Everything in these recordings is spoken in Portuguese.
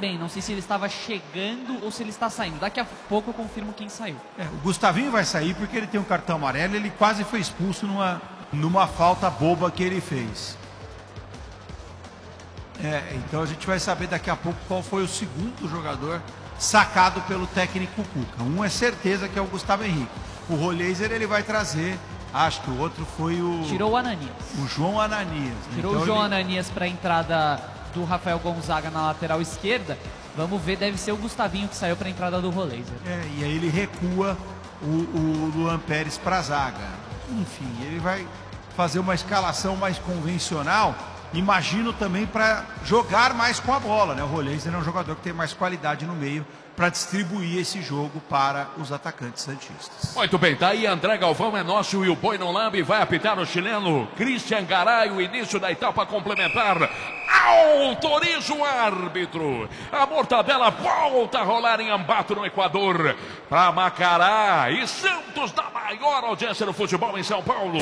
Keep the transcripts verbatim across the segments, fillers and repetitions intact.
também. Não sei se ele estava chegando ou se ele está saindo. Daqui a pouco eu confirmo quem saiu. É, o Gustavinho vai sair porque ele tem um cartão amarelo. Ele quase foi expulso numa, numa falta boba que ele fez. É, então a gente vai saber daqui a pouco qual foi o segundo jogador sacado pelo técnico Cuca. Um é certeza que é o Gustavo Henrique. O Roleiser ele vai trazer, acho que o outro foi o... Tirou o Ananias. O João Ananias. Né? Tirou então o João ele... Ananias para a entrada do Rafael Gonzaga na lateral esquerda. Vamos ver, deve ser o Gustavinho que saiu para a entrada do Roleiser. É, e aí ele recua o, o Luan Pérez para a zaga. Enfim, ele vai fazer uma escalação mais convencional. Imagino também para jogar mais com a bola, né? O Roleiser é um jogador que tem mais qualidade no meio para distribuir esse jogo para os atacantes santistas. Muito bem, tá aí André Galvão, é nosso e o Boi no Lambe vai apitar o chileno Christian Garay, o início da etapa complementar. Autoriza o árbitro. A Mortadela volta a rolar em Ambato, no Equador, para Macará e Santos, da maior audiência do futebol em São Paulo.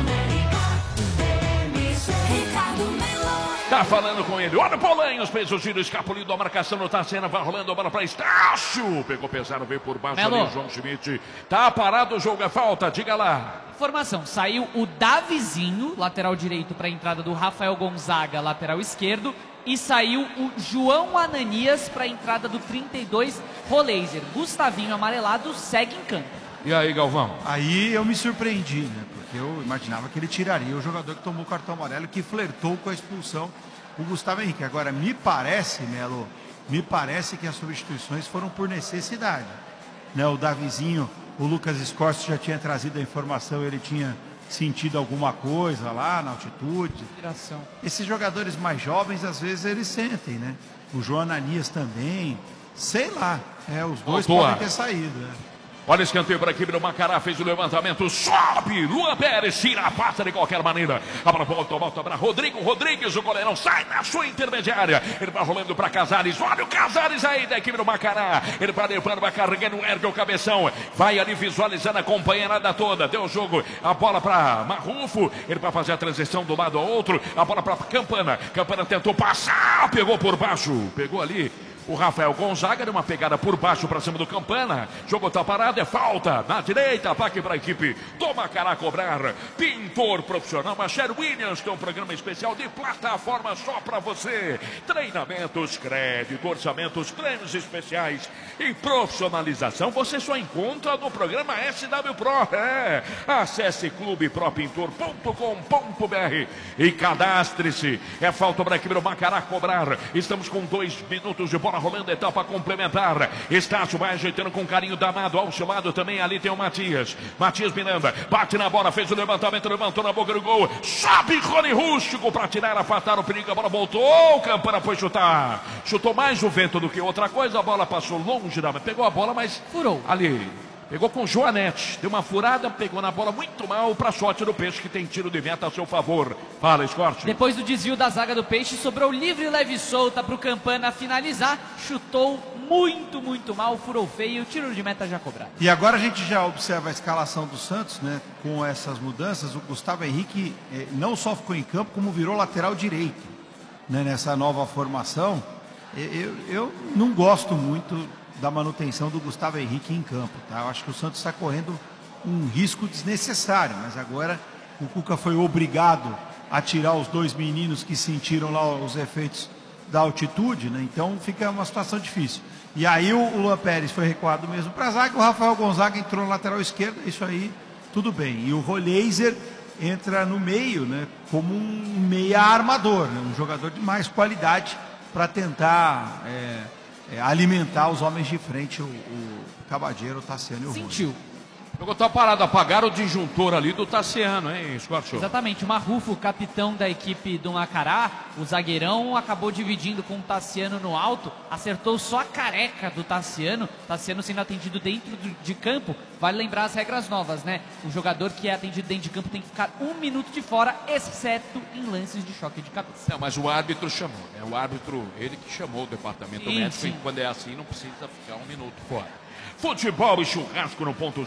Tá falando com ele. Olha o Polanhos, fez o giro escapulido, a marcação no Tassiano, vai rolando a bola para Estácio. Pegou pesado, veio por baixo Melo. ali, João Schmidt. Tá parado, o jogo é falta, diga lá. Informação, saiu o Davizinho, lateral direito para a entrada do Rafael Gonzaga, lateral esquerdo. E saiu o João Ananias para a entrada do trinta e dois, Roleiser. Gustavinho amarelado segue em campo. E aí, Galvão? Aí eu me surpreendi, né? Porque eu imaginava que ele tiraria o jogador que tomou o cartão amarelo, que flertou com a expulsão, o Gustavo Henrique. Agora, me parece, Melo, me parece que as substituições foram por necessidade. Né? O Davizinho, o Lucas Scorsi já tinha trazido a informação, ele tinha sentido alguma coisa lá na altitude. Inspiração. Esses jogadores mais jovens, às vezes, eles sentem, né? O João Ananias também, sei lá. É, os dois Voltou podem a... ter saído, né? Olha o escanteio para a equipe do Macará, fez o levantamento, sobe, Luan Pérez, tira a pasta de qualquer maneira. A bola volta, volta para Rodrigo Rodrigues, o goleirão sai na sua intermediária. Ele vai rolando para Casares, olha o Casares aí da equipe do Macará. Ele vai levando, vai carregando, ergue o cabeção. Vai ali visualizando a companheirada toda. Deu o jogo, a bola para Marrufo. Ele vai fazer a transição do lado ao outro. A bola para Campana. Campana tentou passar, pegou por baixo, pegou ali. O Rafael Gonzaga deu uma pegada por baixo para cima do Campana. Jogo tá parado, é falta. Na direita, ataque para a equipe do Macará cobrar. Pintor profissional, Macher Williams, que é um programa especial de plataforma só para você. Treinamentos, crédito, orçamentos, prêmios especiais e profissionalização. Você só encontra no programa S W Pro. É. Acesse clube pro pintor ponto com ponto br e cadastre-se. É falta para a equipe do Macará cobrar. Estamos com dois minutos de bola rolando, etapa complementar. Estácio vai ajeitando com carinho danado. Ao seu lado também ali tem o Matias. Matias Miranda bate na bola, fez o levantamento, levantou na boca do gol. Sobe Rony Rústico para tirar, afastar o perigo. A bola voltou. O Campana foi chutar. Chutou mais o vento do que outra coisa. A bola passou longe da. Pegou a bola, mas furou ali. Pegou com Joanete, deu uma furada, pegou na bola muito mal para sorte do Peixe, que tem tiro de vento a seu favor. Fala, Escorte. Depois do desvio da zaga do Peixe, sobrou livre, leve e solta para o Campana finalizar. Chutou muito, muito mal, furou feio, tiro de meta já cobrado. E agora a gente já observa a escalação do Santos, né? Com essas mudanças, o Gustavo Henrique eh, não só ficou em campo, como virou lateral direito, né? Nessa nova formação. Eu, eu não gosto muito da manutenção do Gustavo Henrique em campo, tá? Eu acho que o Santos está correndo um risco desnecessário, mas agora o Cuca foi obrigado a tirar os dois meninos que sentiram lá os efeitos da altitude, né? Então fica uma situação difícil. E aí o Luan Pérez foi recuado mesmo para a zaga, o Rafael Gonzaga entrou na lateral esquerda, isso aí tudo bem. E o Roleiser entra no meio, né? Como um meia armador, né? Um jogador de mais qualidade para tentar é, É, alimentar os homens de frente, o, o Cabadeiro, o Tassiano e o Sentiu. Rony. Jogou tá parado, apagaram o disjuntor ali do Tassiano, hein, Escorte? Exatamente, o Marrufo, capitão da equipe do Macará, o zagueirão, acabou dividindo com o Tassiano no alto, acertou só a careca do Tassiano, Tassiano sendo atendido dentro de campo. Vale lembrar as regras novas, né? O jogador que é atendido dentro de campo tem que ficar um minuto de fora, exceto em lances de choque de cabeça. Não, mas o árbitro chamou, né? O árbitro, ele que chamou o departamento Sim, médico, sim. e quando é assim não precisa ficar um minuto fora. Futebol e churrasco no ponto certo.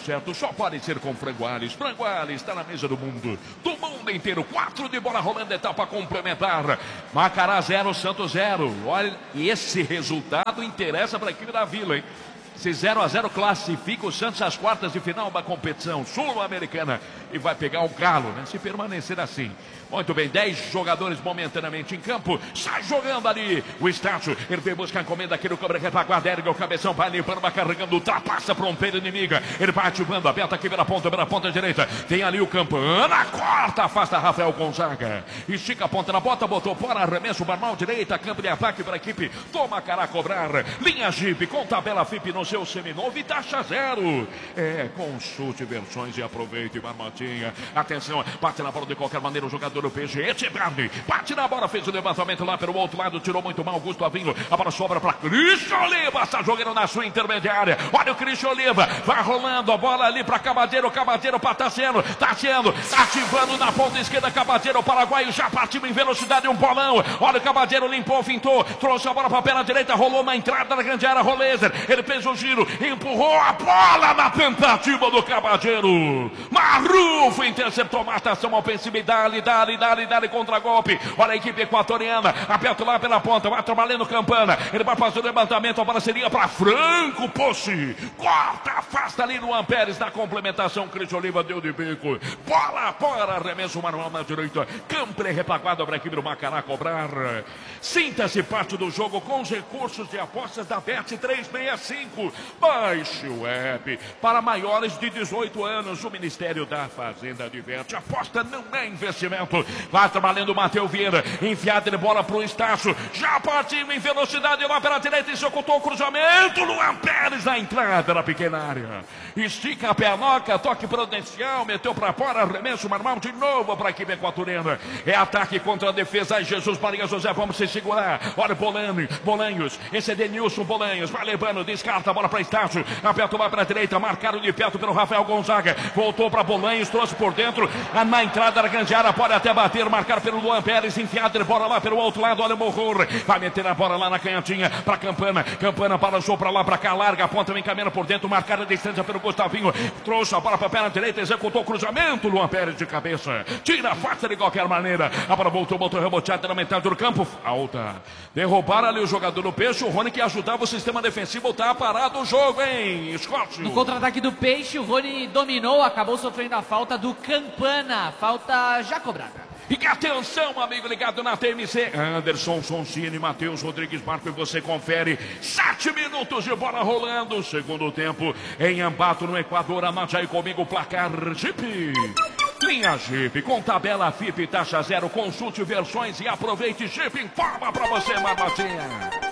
só pode ser com Frangoales. Frangoales está na mesa do mundo, do mundo inteiro. Quatro de bola rolando, etapa complementar. Macará zero, Santos zero. Olha, e esse resultado interessa para a equipe da Vila, hein? Se zero a zero classifica o Santos às quartas de final da competição sul-americana e vai pegar o Galo, né? Se permanecer assim. Muito bem, dez jogadores momentaneamente em campo. Sai jogando ali o Estácio. Ele vem buscar a encomenda aqui no câmera retaguarda. Ergue o cabeção, vai limpando, vai carregando, ultrapassa fronteira inimiga. Ele vai ativando, aberta aqui pela ponta, pela ponta direita. Tem ali o Campana, corta, afasta Rafael Gonzaga. Estica a ponta na bota, botou fora, arremesso, barmal direita, campo de ataque para a equipe. Toma Macará cobrar. Linha Jeep com tabela F I P no seu seminovo e taxa zero. É, consulte versões e aproveite, Marmotinha. Atenção, bate na bola de qualquer maneira o jogador do P G, Etchebarne, bate na bola, fez o levantamento lá pelo outro lado, tirou muito mal, Gustavinho, a bola sobra para Cristian Oliva, está jogando na sua intermediária, olha o Cristian Oliva, vai rolando a bola ali para Cabadeiro, Cabadeiro para Tassiano, Tassiano, ativando na ponta esquerda, Cabadeiro, o paraguaio já partiu em velocidade, um bolão, olha o Cabadeiro, limpou, fintou, trouxe a bola para a perna direita, rolou na entrada da grande área, Rolezer, ele fez o giro, empurrou a bola na tentativa do Cabadeiro, Marrufo interceptou, matação ofensiva, e dali, dali, dali, dali, contra-golpe. Olha a equipe equatoriana, aperta lá pela ponta, vai trabalhando Campana, ele vai fazer o levantamento, a bola seria para Franco Posse, corta, afasta ali no Amperes, na complementação, Cristian Oliva deu de bico, bola fora, arremesso manual na direita, Campo repaguado para a equipe do Macará cobrar. Sinta-se parte do jogo com os recursos de apostas da Bet trezentos e sessenta e cinco, baixe o app para maiores de dezoito anos, o Ministério da Fazenda diverte, aposta não é investimento. Vai trabalhando o Matheus Vieira, enfiada de bola para o Estácio, já partiu em velocidade lá pela direita e se ocultou o cruzamento, Luan Pérez na entrada da pequena área, estica a pernoca, toque prudencial, meteu para fora, arremesso normal de novo para a equipe equatoriana, é ataque contra a defesa, ai Jesus Maria José, vamos se segurar, olha o Bolanhos, Bolanhos, esse é Denilson Bolanhos, vai levando, descarta a bola para Estácio, aperta lá para a direita, marcado de perto pelo Rafael Gonzaga, voltou para Bolanhos, trouxe por dentro, na entrada da grande área, pode até bater, marcar pelo Luan Pérez, enfiado de bola lá pelo outro lado, olha o Morro, vai meter a bola lá na canhotinha, para Campana, Campana balançou para lá, para cá, larga a ponta, vem caminhando por dentro, marcada a distância pelo Gustavinho, trouxe a bola para a perna direita, executou o cruzamento, Luan Pérez de cabeça, tira a faca de qualquer maneira, a bola voltou, botou reboteada na metade do campo, falta, derrubaram ali o jogador do Peixe, o Rony que ajudava o sistema defensivo, tá parado o jogo, hein, Scott? No contra-ataque do Peixe, o Rony dominou, acabou sofrendo a falta do Campana, falta já cobrada. E atenção, amigo ligado na T M C. Anderson Sonsini, Matheus Rodrigues Marco, e você confere. Sete minutos de bola rolando. Segundo tempo em Ambato, no Equador. Anote aí comigo o placar. Jeep. Linha Jeep com tabela F I P taxa zero. Consulte versões e aproveite. Jeep informa pra você, Marmotinha.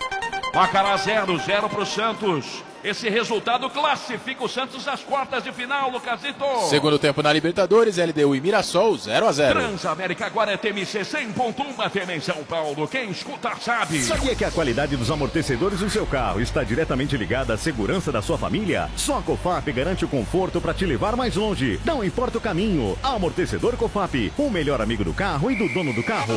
Macará zero, zero pro Santos. Esse resultado classifica o Santos às quartas de final, Lucasito. Segundo tempo na Libertadores, L D U e Mirassol, zero a zero. Transamérica agora é T M C cem ponto um, T M em São Paulo. Quem escuta sabe. Sabia que a qualidade dos amortecedores do seu carro está diretamente ligada à segurança da sua família? Só a Cofap garante o conforto para te levar mais longe. Não importa o caminho. Amortecedor Cofap, o melhor amigo do carro e do dono do carro.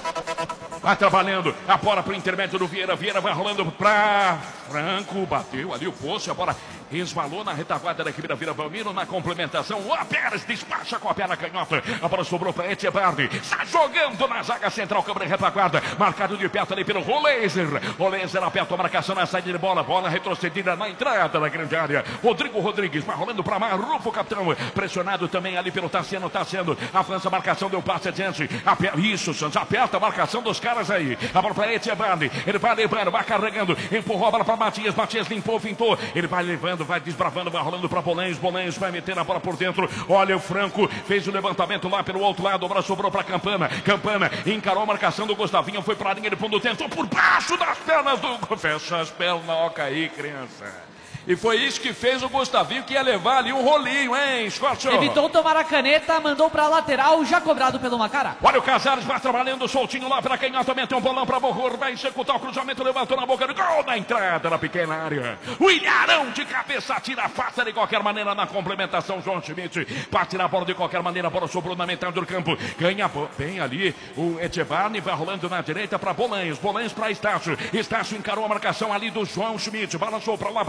Vai trabalhando, a bola para o intermédio do Vieira, Vieira vai rolando para Franco, bateu ali o poço, a bola resvalou na retaguarda da equipe da Vila Belmiro, na complementação, o Pérez despacha com a perna canhota, a bola sobrou para Etchebarne, está jogando na zaga central, câmera retaguarda, marcado de perto ali pelo Rolezer, Rolezer aperta a marcação na saída de bola, bola retrocedida na entrada da grande área, Rodrigo Rodrigues vai rolando para Marrufo, capitão, pressionado também ali pelo Tassiano, Tassiano, avança a marcação, deu passe adiante, aperta, isso, Santos, aperta a marcação dos caras aí, a bola para Etchebarne, ele vai levando, vai carregando, empurrou a bola para Matias, Matias limpou, fintou, ele vai levando, vai desbravando, vai rolando para Bolanhos, Bolanhos vai meter a bola por dentro, olha o Franco, fez o levantamento lá pelo outro lado, a bola sobrou para Campana, Campana encarou a marcação do Gustavinho, foi para a linha de fundo, tentou por baixo das pernas do... Fecha as pernas, aí, criança. E foi isso que fez o Gustavinho, que ia levar ali um rolinho, hein, Scott? Evitou tomar a caneta, mandou pra lateral, já cobrado pelo Macará. Olha o Casares, vai trabalhando soltinho lá pra canhota, meteu um bolão pra Borror, vai executar o cruzamento, levantou na boca do gol, na entrada da pequena área. O Ilharão de cabeça, tira a faça de qualquer maneira na complementação, João Schmidt, bate na bola de qualquer maneira, a bola sobrou na metade do campo, ganha bem ali, o Etchebarne vai rolando na direita pra Bolanhos, Bolanhos pra Estácio, Estácio encarou a marcação ali do João Schmidt, balançou pra lá, pra cá, vai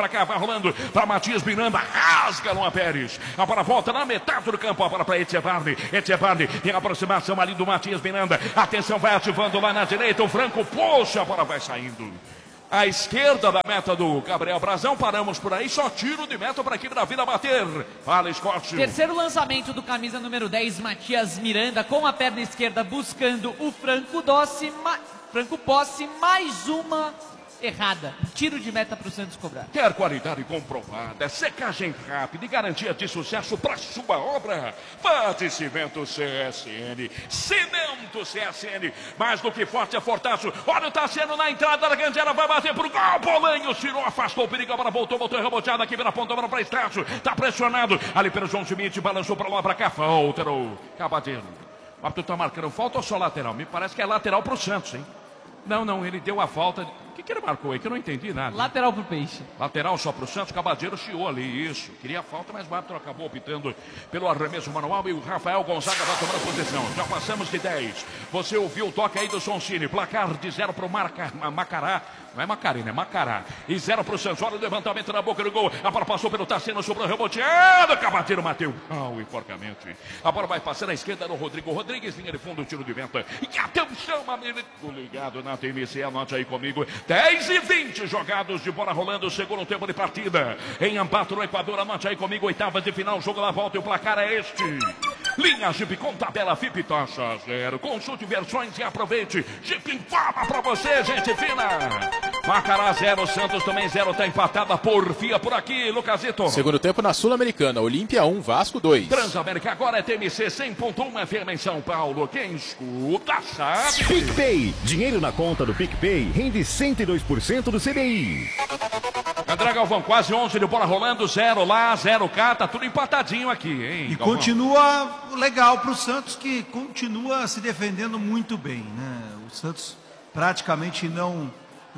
rolando para Matias Miranda, rasga Luan Pérez. A bola volta na metade do campo, a bola para Etchevarne. Etchevarne tem aproximação ali do Matias Miranda. Atenção, vai ativando lá na direita o Franco, poxa, a bola vai saindo. À esquerda da meta do Gabriel Brazão, paramos por aí, só tiro de meta para a equipe da Vila bater. Fala, Scott. Terceiro lançamento do camisa número dez, Matias Miranda, com a perna esquerda buscando o Franco Dossi, ma... Franco Posse, mais uma errada. Tiro de meta para o Santos cobrar. Quer qualidade comprovada, secagem rápida e garantia de sucesso para sua obra? Bate Cimento C S N. Cimento C S N. Mais do que forte é fortaço. Olha o Tassiano na entrada da grande área. Vai bater pro gol. Bolanhos tirou, afastou o perigo. Agora voltou, voltou reboteado aqui pela ponta. Agora para Estácio. Tá pressionado. Ali pelo João Schmidt. Balançou para lá, para cá. Falta o Cabadeiro. O árbitro tá marcando falta ou só lateral? Me parece que é lateral pro Santos, hein? Não, não, ele deu a falta. O que, que ele marcou aí? Que eu não entendi nada. Lateral pro Peixe. Lateral só pro Santos, Cabadeiro chiou ali, isso. Queria a falta, mas o árbitro acabou optando pelo arremesso manual e o Rafael Gonzaga vai tomando posição. Já passamos de dez. Você ouviu o toque aí do Soncini. Placar de zero pro Marca, Macará. Não é Macarena, é Macará. E zero pro Santos. Olha o levantamento na boca do gol. A bola passou pelo Tassiano, sobrou reboteado. Cabadeiro bateu. Oh, enforcamento. A bola vai passando à esquerda do Rodrigo Rodrigues. Linha de fundo, tiro de venta. E atenção, amigo. Ligado na T M C, anote aí comigo. dez e vinte jogados de bola rolando. Segundo tempo de partida. Em Ambato, no Equador. Anote aí comigo. Oitavas de final. Jogo lá volta e o placar é este. Linha Jeep com tabela F I P taxa zero. Consulte versões e aproveite. Jeep informa pra você, gente fina. Macará zero, Santos também zero, tá empatada por Fia por aqui, Lucasito. Segundo tempo na Sul-Americana, Olímpia um, Vasco dois. Transamérica agora é T M C cem ponto um F M em São Paulo. Quem escuta sabe. PicPay. Dinheiro na conta do PicPay rende cento e dois por cento do C D I. André Galvão, quase onze de bola rolando, zero lá, zero cá, tá tudo empatadinho aqui, hein, E Galvão? continua legal para o Santos, que continua se defendendo muito bem, né? O Santos praticamente não,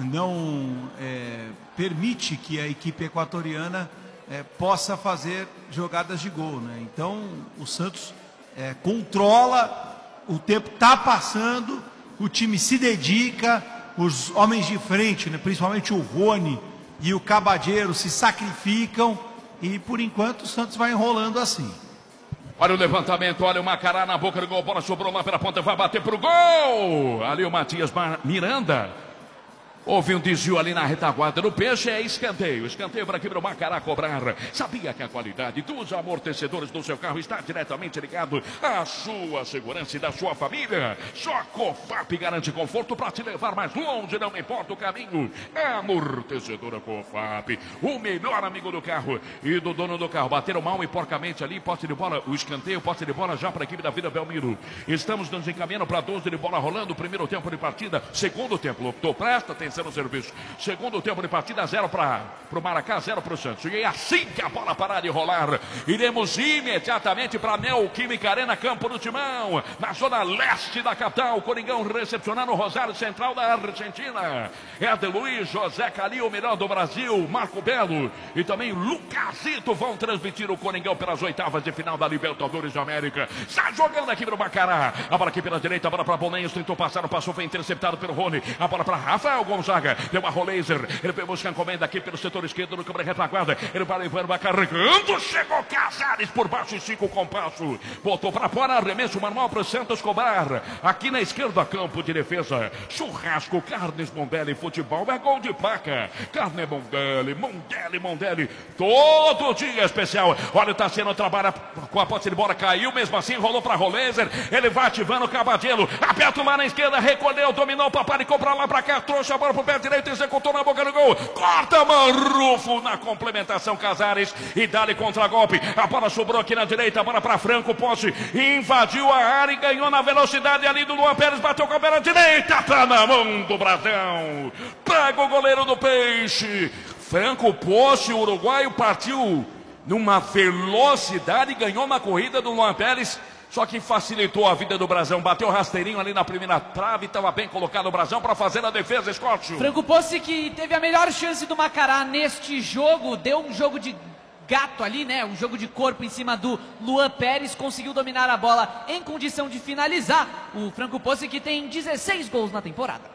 não é, permite que a equipe equatoriana é, possa fazer jogadas de gol, né? Então o Santos é, controla, o tempo está passando, o time se dedica, os homens de frente, né, principalmente o Rony e o Cabadeiro, se sacrificam e por enquanto o Santos vai enrolando assim. Olha o levantamento, olha o Macará na boca do gol, bola sobrou lá pela ponta, vai bater pro gol! Ali o Matias Miranda. Houve um desvio ali na retaguarda do Peixe, é escanteio. Escanteio para aqui para o Macará cobrar. Sabia que a qualidade dos amortecedores do seu carro está diretamente ligado à sua segurança e da sua família? Só Cofap garante conforto para te levar mais longe, não importa o caminho. Amortecedora Cofap, o melhor amigo do carro e do dono do carro. Bateram mal e porcamente ali, posse de bola, o escanteio, posse de bola já para a equipe da Vila Belmiro. Estamos nos encaminhando para doze de bola rolando, primeiro tempo de partida, segundo tempo. Optou, presta atenção no serviço. Segundo tempo de partida, zero para o Maracá, zero para o Santos. E é assim que a bola parar de rolar, iremos imediatamente para a Neoquímica Arena, Campo do Timão, na zona leste da capital. Coringão recepcionando o Rosário Central da Argentina. Éder Luiz, José Calil, o melhor do Brasil, Marco Belo e também Lucasito vão transmitir o Coringão pelas oitavas de final da Libertadores da América. Está jogando aqui para o Macará. A bola aqui pela direita, a bola para Bolanhos, tentou passar, passou, foi interceptado pelo Rony. A bola para Rafael Gonçalves. Deu uma rolezer, ele foi buscar a encomenda aqui pelo setor esquerdo no câmara retaguarda, ele vai levando, vai carregando, chegou Casares por baixo e cinco compasso, botou para fora, arremesso manual para o Santos cobrar, aqui na esquerda, campo de defesa, churrasco, carnes Mondelli, futebol é gol de placa, carne Mondelli, Mondelli, Mondelli, todo dia especial. Olha o Tassiano, trabalha com a posse de bola, caiu, mesmo assim, rolou para rolezer, ele vai ativando o Cabadeiro, aperta lá na esquerda, recolheu, dominou, paparicou para lá, para cá, trouxe a bola pro pé direito, executou na boca do gol, corta Marrufo na complementação, Casares, e dá-lhe contra-golpe, a bola sobrou aqui na direita, a bola para Franco, posse, invadiu a área e ganhou na velocidade ali do Luan Pérez, bateu com a perna direita, tá na mão do Brazão, pega o goleiro do Peixe, Franco Posse, o uruguaio partiu numa velocidade e ganhou na corrida do Luan Pérez. Só que facilitou a vida do Brazão. Bateu rasteirinho ali na primeira trave. Estava bem colocado o Brazão para fazer a defesa, Scott. Franco Posse, que teve a melhor chance do Macará neste jogo. Deu um jogo de gato ali, né? Um jogo de corpo em cima do Luan Pérez. Conseguiu dominar a bola em condição de finalizar. O Franco Posse, que tem dezesseis gols na temporada.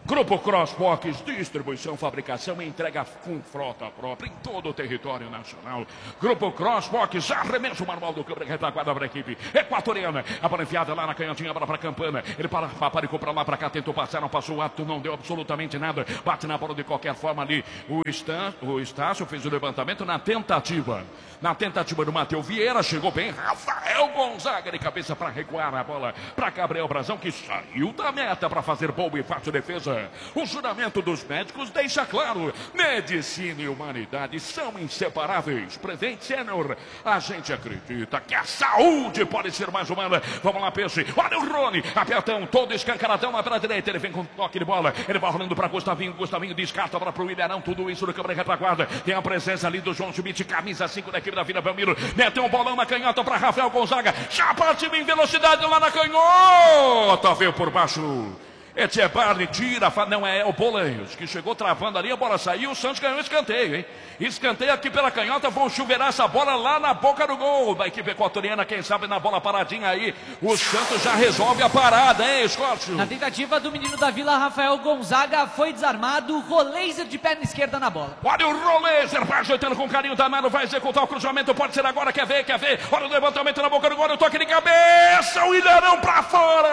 Grupo Crossbox, distribuição, fabricação e entrega com frota própria em todo o território nacional. Grupo Crossbox, arremesso manual do câmbio retaguarda para a equipe equatoriana. A bola enfiada lá na canhotinha, a bola para Campana. Ele para, paparicou para lá, para cá, tentou passar, não passou o ato, não deu absolutamente nada. Bate na bola de qualquer forma ali. O Estácio, o Estácio fez o levantamento na tentativa. Na tentativa do Matheus Vieira, chegou bem. Rafael Gonzaga de cabeça para recuar a bola para Gabriel Brazão, que saiu da meta para fazer boa e fácil defesa. O juramento dos médicos deixa claro: medicina e humanidade são inseparáveis. Presente Sênior, a gente acredita que a saúde pode ser mais humana. Vamos lá, Peixe. Olha o Rony, apertão, todo escancaradão lá pela direita. Ele vem com toque de bola. Ele vai rolando para Gustavinho. Gustavinho descarta para o Ilharão. Tudo isso no câmera retaguarda. Tem a presença ali do João Schmidt, camisa cinco da equipe da Vila Belmiro. Meteu um bolão na canhota para Rafael Gonzaga. Já partiu em velocidade lá na canhota. Veio por baixo. Etchebarri tira, não é, é o Bolanhos, que chegou travando ali, a bola saiu, o Santos ganhou escanteio, hein? Escanteio aqui pela canhota, vão chuveirar essa bola lá na boca do gol da equipe equatoriana, quem sabe na bola paradinha aí, o Santos já resolve a parada, hein, Scott? Na tentativa do menino da Vila, Rafael Gonzaga, foi desarmado, Roleiser de perna esquerda na bola. Olha o Roleiser, vai ajeitando com carinho, danado, vai executar o cruzamento, pode ser agora, quer ver, quer ver, olha o levantamento na boca do gol, o toque de cabeça, o Ilharão pra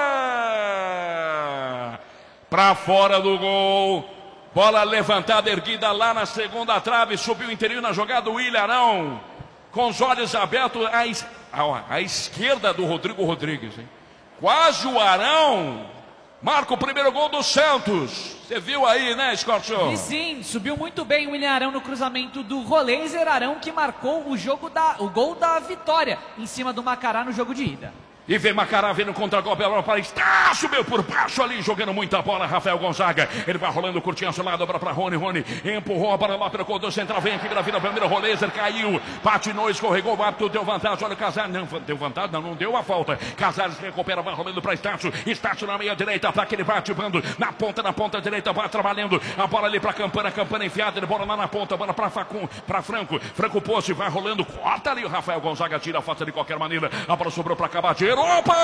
fora! Para fora do gol, bola levantada, erguida lá na segunda trave, subiu o interior na jogada, o Ilharão, com os olhos abertos, à, es... à esquerda do Rodrigo Rodrigues, hein? Quase o Arão marca o primeiro gol do Santos. Você viu aí, né, Scott? E sim, subiu muito bem o William Arão no cruzamento do Roleiser. Arão que marcou o, jogo da... o gol da vitória em cima do Macará no jogo de ida. E vem Macará vindo contra-golpe, ela para está, subiu por baixo ali, jogando muita bola, Rafael Gonzaga, ele vai rolando, curtinho, seu lado, para Rony, Rony, empurrou a bola lá pelo corredor central, vem aqui pela Vila Belmiro, Roleiser caiu, patinou, escorregou, o árbitro deu vantagem, olha o Casares, não deu vantagem, não, não deu a falta, Casares recupera, vai rolando para Estácio, Estácio na meia direita, para aquele bate, bando, na ponta, na ponta direita, vai trabalhando, a bola ali para Campana, Campana enfiada, ele bola lá na ponta, bola para Facum, para Franco, Franco Posse, vai rolando, corta ali, o Rafael Gonzaga tira a falta de qualquer maneira, a bola sobrou para Cabadeiro, opa!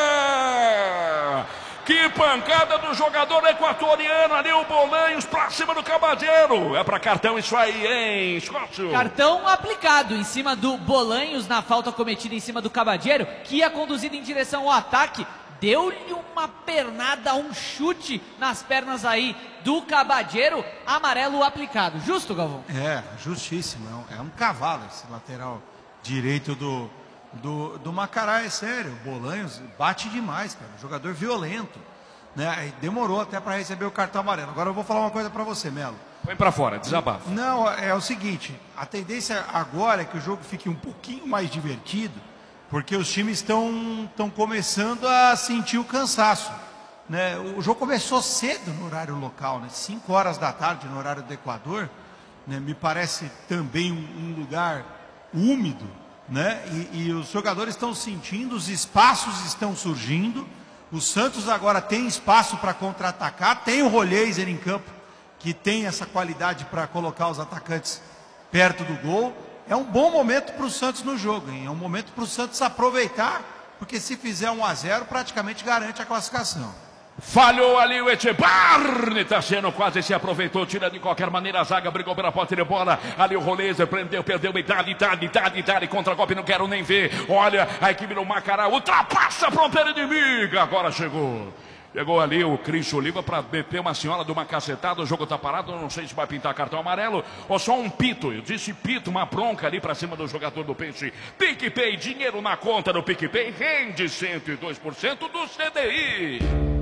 Que pancada do jogador equatoriano ali, o Bolanhos pra cima do Cabadeiro. É pra cartão isso aí, hein, Scott? Cartão aplicado em cima do Bolanhos na falta cometida em cima do Cabadeiro, que ia conduzido em direção ao ataque. Deu-lhe uma pernada, um chute nas pernas aí do Cabadeiro, amarelo aplicado. Justo, Galvão? É, justíssimo. É um, é um cavalo esse lateral direito do... Do, do Macará, é sério, o Bolanhos bate demais, cara, jogador violento, né? Demorou até para receber o cartão amarelo. Agora eu vou falar uma coisa para você, Melo. Põe para fora, desabafa. Não, é o seguinte, a tendência agora é que o jogo fique um pouquinho mais divertido, porque os times estão estão começando a sentir o cansaço, né? O jogo começou cedo no horário local, né? cinco horas da tarde no horário do Equador, né? Me parece também um, um lugar úmido, né? E, e os jogadores estão sentindo, os espaços estão surgindo. O Santos agora tem espaço para contra-atacar, tem o Roleiser em campo, que tem essa qualidade para colocar os atacantes perto do gol. É um bom momento para o Santos no jogo, hein? É um momento para o Santos aproveitar, porque se fizer um a zero, praticamente garante a classificação. Falhou ali o Etchebarri, Tassiano quase se aproveitou, tira de qualquer maneira a zaga, brigou pela posse de bola, ali o Roleiser prendeu, perdeu, idade, idade, idade, idade, contra-golpe, não quero nem ver, olha, a equipe do Macará ultrapassa a fronteira inimiga, agora chegou, chegou ali o Cris Oliva para meter uma senhora de uma cacetada, o jogo tá parado, não sei se vai pintar cartão amarelo, ou só um pito, eu disse pito, uma bronca ali para cima do jogador do Peixe. PicPay, dinheiro na conta do PicPay, rende cento e dois por cento do C D I.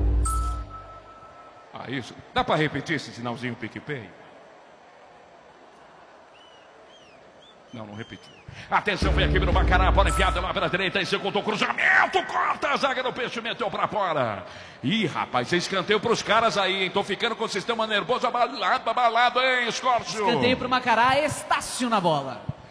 Ah, isso. Dá para repetir esse sinalzinho PicPay? Não, não repetiu. Atenção, vem aqui no Macará, bola enfiada lá pela direita, executou o cruzamento, corta a zaga do Peixe, meteu para fora. Ih, rapaz, escanteio para os caras aí, hein? Tô ficando com o sistema nervoso abalado, abalado, hein, Escórcio? Escanteio para o Macará, Estácio na bola.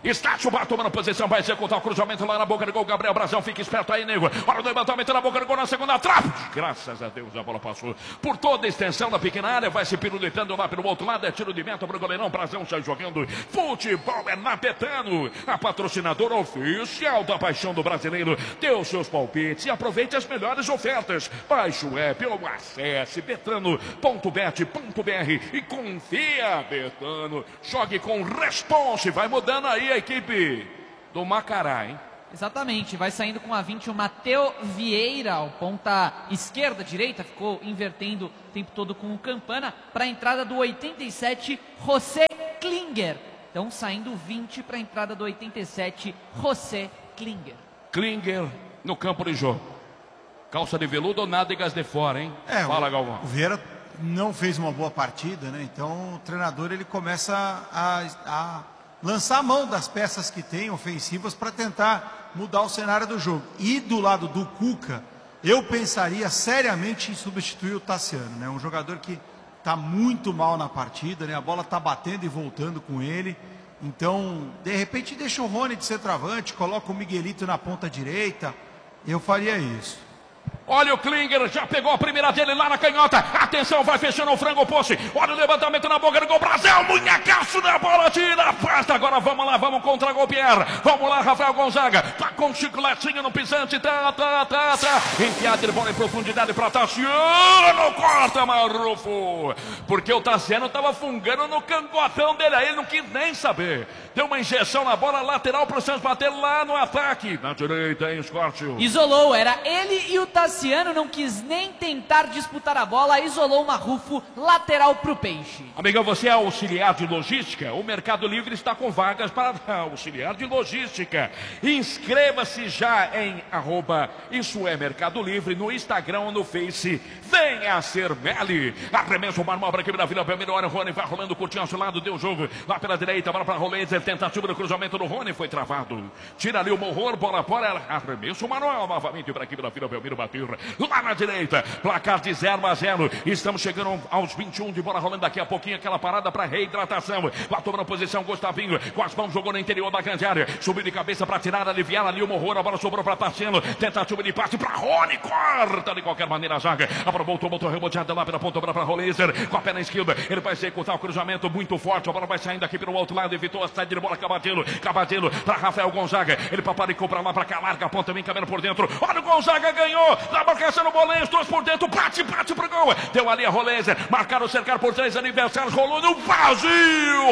Estácio vai tomando posição, vai executar o cruzamento lá na boca do gol. Gabriel Brazão, fica esperto aí, nego. Hora do levantamento na boca do gol na segunda trave. Graças a Deus a bola passou por toda a extensão da pequena área. Vai se pirulitando lá pelo outro lado. É tiro de meta para o goleirão. Brazão sai jogando. Futebol é na Betano, a patrocinadora oficial da paixão do brasileiro. Dê os seus palpites e aproveite as melhores ofertas. Baixe o app ou acesse betano ponto bet ponto br e confia, Betano. Jogue com responsa. Vai mudando aí a equipe do Macará, hein? Exatamente, vai saindo com a vinte o Mateu Vieira, o ponta esquerda, direita, ficou invertendo o tempo todo com o Campana, para a entrada do oitenta e sete, José Klinger. Então saindo vinte para a entrada do oitenta e sete, José Klinger. Klinger no campo de jogo. Calça de veludo ou nádegas de fora, hein? É, Fala, o, Galvão. O Vieira não fez uma boa partida, né? Então o treinador ele começa a, a lançar a mão das peças que tem ofensivas para tentar mudar o cenário do jogo. E do lado do Cuca, eu pensaria seriamente em substituir o Tassiano, né? Um jogador que está muito mal na partida, né? A bola está batendo e voltando com ele. Então, de repente, deixa o Rony de centroavante, coloca o Miguelito na ponta direita. Eu faria isso. Olha o Klinger, já pegou a primeira dele lá na canhota. Atenção, vai fechando o frango poste. Olha o levantamento na boca do gol. Brasil, munhecaço na bola, tira a pasta. Agora vamos lá, vamos contra Golpier. Vamos lá, Rafael Gonzaga. Tá com chicletinho no pisante. Tá, tá, tá, tá. Enfiada de bola em profundidade para Tassiano. Corta, Marrufo. Porque o Tassiano tava fungando no cangotão dele. Aí ele não quis nem saber. Deu uma injeção na bola lateral para o Santos bater lá no ataque. Na direita, hein, Scott? Isolou, era ele e o Tassiano, não quis nem tentar disputar a bola, isolou o Marrufo, lateral para o Peixe. Amigão, você é auxiliar de logística? O Mercado Livre está com vagas para auxiliar de logística. Inscreva-se já em arroba Isso é Mercado Livre no Instagram ou no Face. Venha ser Meli. Arremesso o Marmol para a equipe da Vila Belmiro. Olha o Rony, vai rolando, curtinho ao seu lado, deu o jogo. Lá pela direita, bola para Rolezer, tentativa do cruzamento do Rony, foi travado. Tira ali o Morro, bola fora, arremesso o Manuel novamente para a equipe da Vila Belmiro bater. Lá na direita, placar de zero a zero. Estamos chegando aos vinte e um de bola rolando daqui a pouquinho. Aquela parada para reidratação. Lá tomando posição, Gustavinho. Com as mãos jogou no interior da grande área. Subiu de cabeça para tirar, aliviar ali o Morro. A bola sobrou para Tassiano. Tentativa de passe para Rony. Corta de qualquer maneira a zaga. A bola voltou, voltou reboteada lá pela ponta para Rolezer. Com a perna esquerda, ele vai executar o cruzamento muito forte. A bola vai saindo aqui pelo outro lado. Evitou a saída de bola. Cabadelo. Cabadelo para Rafael Gonzaga. Ele paparicou para lá, para cá. Larga a ponta, vem caminhando por dentro. Olha o Gonzaga, ganhou. Na marcação no Bolense, dois por dentro, bate, bate pro gol. Deu ali a Rolezer, marcaram, cercar por três aniversários, rolou no vazio,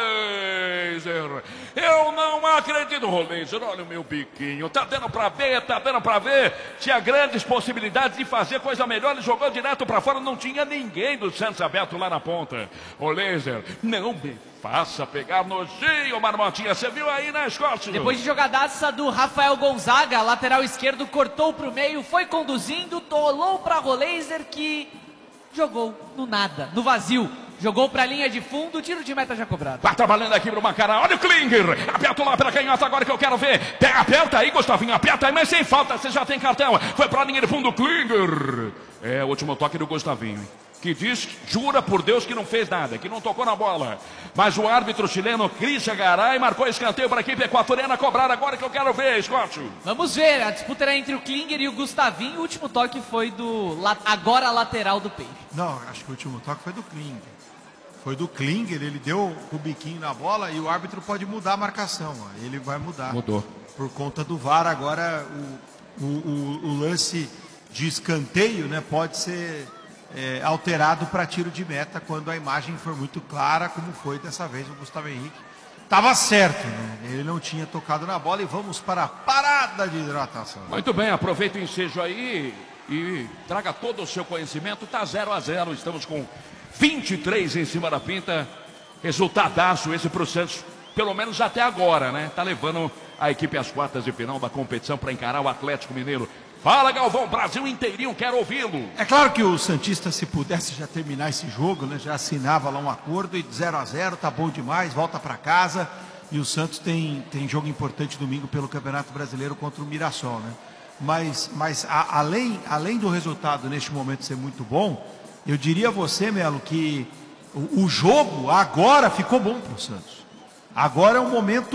Rolezer. Eu não acredito, Rolezer, olha o meu biquinho, tá dando pra ver, tá dando pra ver. Tinha grandes possibilidades de fazer coisa melhor, ele jogou direto pra fora, não tinha ninguém do Santos aberto lá na ponta. Rolezer, não me faça pegar nojinho, Marmotinha, você viu aí, né, Scott? Depois de jogadaça do Rafael Gonzaga, lateral esquerdo, cortou pro meio, foi conduzindo, tolou pra Rolezer, que jogou no nada, no vazio. Jogou pra linha de fundo, tiro de meta já cobrado. Tá trabalhando aqui pro Macará, olha o Klinger. Aperta lá pela canhota agora que eu quero ver. Aperta aí, Gustavinho, aperta aí, mas sem falta, você já tem cartão. Foi pra linha de fundo, Klinger. É, o último toque do Gustavinho, que diz, jura por Deus que não fez nada, que não tocou na bola. Mas o árbitro chileno, Christian Garay, marcou escanteio para a equipe equatoriana cobrar agora que eu quero ver, Scott. Vamos ver, a disputa era entre o Klinger e o Gustavinho. O último toque foi do, agora lateral do Peixe. Não, acho que o último toque foi do Klinger. Foi do Klinger, ele deu o biquinho na bola e o árbitro pode mudar a marcação. Ó. Ele vai mudar. Mudou. Por conta do V A R, agora o, o, o, o lance de escanteio, né, pode ser é, alterado para tiro de meta quando a imagem for muito clara, como foi dessa vez o Gustavo Henrique. Estava certo, né? Ele não tinha tocado na bola e vamos para a parada de hidratação. Muito bem, aproveita o ensejo aí e traga todo o seu conhecimento. Tá zero a zero, estamos com vinte e três em cima da pinta. Resultadaço esse pro Santos, pelo menos até agora, né? Tá levando a equipe às quartas de final da competição para encarar o Atlético Mineiro. Fala, Galvão, Brasil inteirinho, quero ouvi-lo. É claro que o Santista, se pudesse já terminar esse jogo, né, já assinava lá um acordo e zero a zero, tá bom demais, volta para casa. E o Santos tem, tem jogo importante domingo pelo Campeonato Brasileiro contra o Mirassol, né? Mas, mas a, além, além do resultado neste momento ser muito bom, eu diria a você, Melo, que o, o jogo agora ficou bom para o Santos. Agora é um momento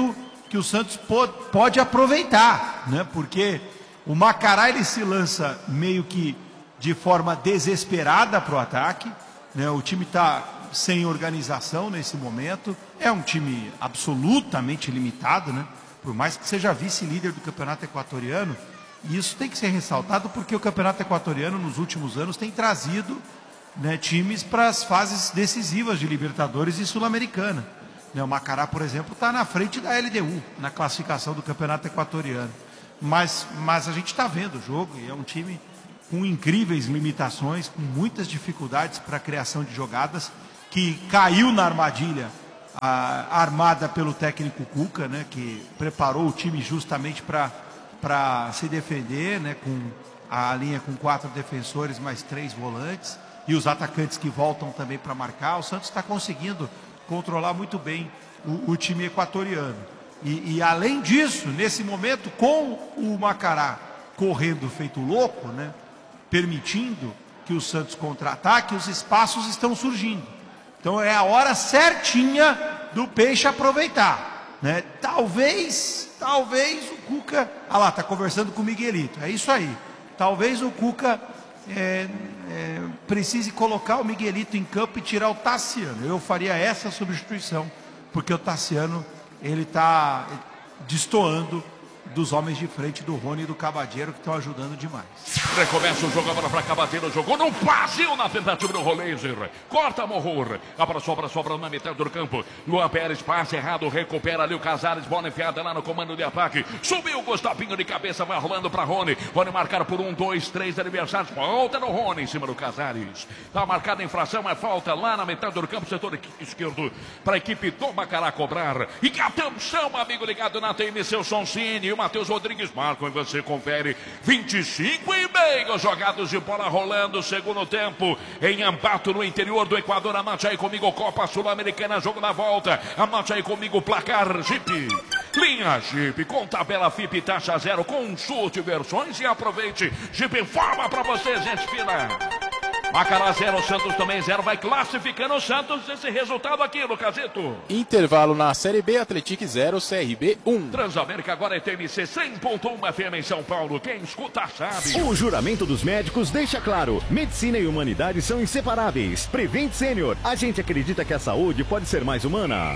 que o Santos pode, pode aproveitar, né? Porque o Macará ele se lança meio que de forma desesperada para o ataque, né? O time está sem organização nesse momento, é um time absolutamente limitado, né? Por mais que seja vice-líder do Campeonato Equatoriano, e isso tem que ser ressaltado porque o Campeonato Equatoriano nos últimos anos tem trazido, né, times para as fases decisivas de Libertadores e Sul-Americana. O Macará, por exemplo, está na frente da L D U, na classificação do Campeonato Equatoriano. Mas, mas a gente está vendo o jogo e é um time com incríveis limitações, com muitas dificuldades para a criação de jogadas, que caiu na armadilha a, armada pelo técnico Cuca, né, que preparou o time justamente para se defender, né, com a linha com quatro defensores mais três volantes e os atacantes que voltam também para marcar. O Santos está conseguindo controlar muito bem o, o time equatoriano. E, e além disso, nesse momento, com o Macará correndo feito louco, né, permitindo que o Santos contra-ataque, os espaços estão surgindo. Então é a hora certinha do Peixe aproveitar, né? Talvez, talvez o Cuca... Ah lá, está conversando com o Miguelito, é isso aí. Talvez o Cuca é, é, precise colocar o Miguelito em campo e tirar o Tassiano. Eu faria essa substituição, porque o Tassiano ele está destoando dos homens de frente do Rony e do Cavadeiro, que estão ajudando demais. Recomeça o jogo agora para Cavadeiro, jogou no passe na tentativa do Roleiser, corta Morro, abra, sobra, sobra na metade do campo, Luan Pérez, passe errado, recupera ali o Casares, bola enfiada lá no comando de ataque, subiu o Gustavinho de cabeça, vai rolando para Rony, Rony marcar por um, dois, três adversários, falta no Rony em cima do Casares, está marcada a infração, mas falta lá na metade do campo, setor esquerdo, para a equipe do Macará cobrar, e atenção, amigo ligado na T M, seu Soncini, o Matheus Rodrigues marcam e você confere, vinte e cinco e meio jogados de bola rolando, segundo tempo, em Ambato, no interior do Equador. Anote aí comigo, Copa Sul-Americana, jogo na volta, anote aí comigo, placar Jeep, linha Jeep, com tabela F I P, taxa zero, consulte versões e aproveite. Jeep informa pra você, gente fina. Macará zero, Santos também zero, vai classificando o Santos esse resultado aqui, Lucasito. Intervalo na Série B, Atlético zero, C R B um. Transamérica agora é T M C cem ponto um F M em São Paulo, quem escuta sabe. O juramento dos médicos deixa claro, medicina e humanidade são inseparáveis. Prevent Sênior, a gente acredita que a saúde pode ser mais humana.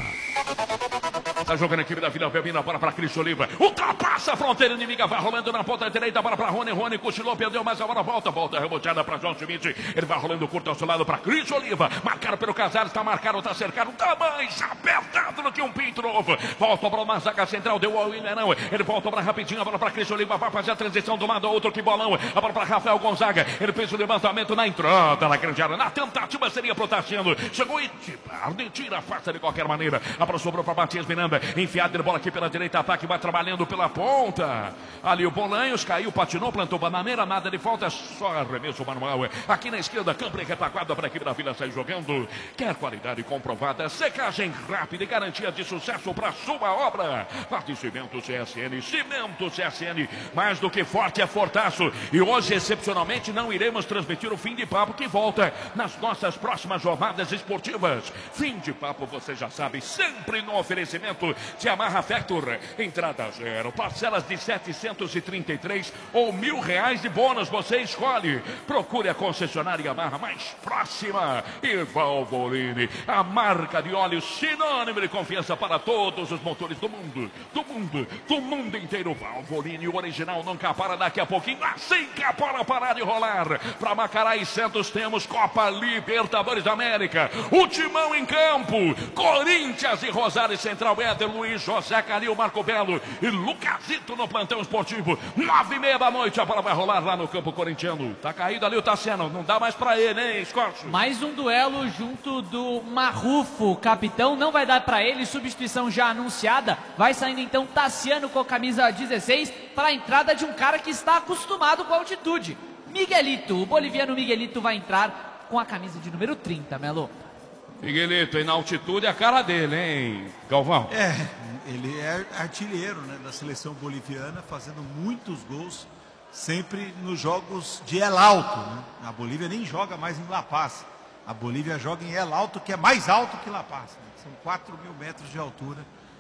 Tá jogando a equipe da Vila Belmiro, a bola para Cristo Oliva. Ultrapassa a fronteira inimiga, vai rolando na ponta direita, a bola para Rony. Rony cochilou, perdeu, mas a bola volta. Volta reboteada para João Schmidt. Ele vai rolando curto ao seu lado para Cristo Oliva. Marcado pelo Casares, está marcado, está cercado. Tá mais apertado do que um pinto novo. Volta para uma zaga central, deu ao Mineirão. Ele volta para rapidinho, a bola para Cristo Oliva. Vai fazer a transição do lado ao outro, que bolão. A bola para Rafael Gonzaga. Ele fez o levantamento na entrada na grande área. Na tentativa seria pro Tassiano. Chegou e tira a farsa de qualquer maneira. A bola sobrou para Matias Miranda. Enfiado de bola aqui pela direita, ataque vai trabalhando pela ponta. Ali o Bolanhos caiu, patinou, plantou bananeira, nada de falta, só arremesso manual. Aqui na esquerda, campo em retaguarda para a equipe da Vila sair jogando. Quer qualidade comprovada, secagem rápida e garantia de sucesso para sua obra. Parte Cimento C S N, Cimento C S N, mais do que forte é fortaço. E hoje, excepcionalmente, não iremos transmitir o fim de papo que volta nas nossas próximas jornadas esportivas. Fim de papo, você já sabe, sempre no oferecimento de Yamaha Factor, entrada zero, parcelas de setecentos e trinta e três ou mil reais de bônus, você escolhe. Procure a concessionária Yamaha mais próxima. E Valvoline, a marca de óleo sinônimo de confiança para todos os motores do mundo, do mundo, do mundo inteiro. Valvoline, o original nunca para, daqui a pouquinho, assim que a bola parar de rolar. Para Macará e Santos temos Copa Libertadores da América, o Timão em campo, Corinthians e Rosário Central, Éder Luiz, José Calil, Marco Belo e Lucasito no plantão esportivo. Nove e meia da noite, a bola vai rolar lá no campo corintiano. Tá caído ali o Tassiano, não dá mais pra ele, hein, Scorcho? Mais um duelo junto do Marrufo, capitão, não vai dar pra ele, substituição já anunciada. Vai saindo então Tassiano com a camisa dezesseis para a entrada de um cara que está acostumado com a altitude. Miguelito, o boliviano Miguelito vai entrar com a camisa de número trinta, Melo. Miguelito, e na altitude é a cara dele, hein, Galvão? É, ele é artilheiro, né, da seleção boliviana, fazendo muitos gols, sempre nos jogos de El Alto, né? A Bolívia nem joga mais em La Paz. A Bolívia joga em El Alto, que é mais alto que La Paz, né? São quatro mil metros de altura.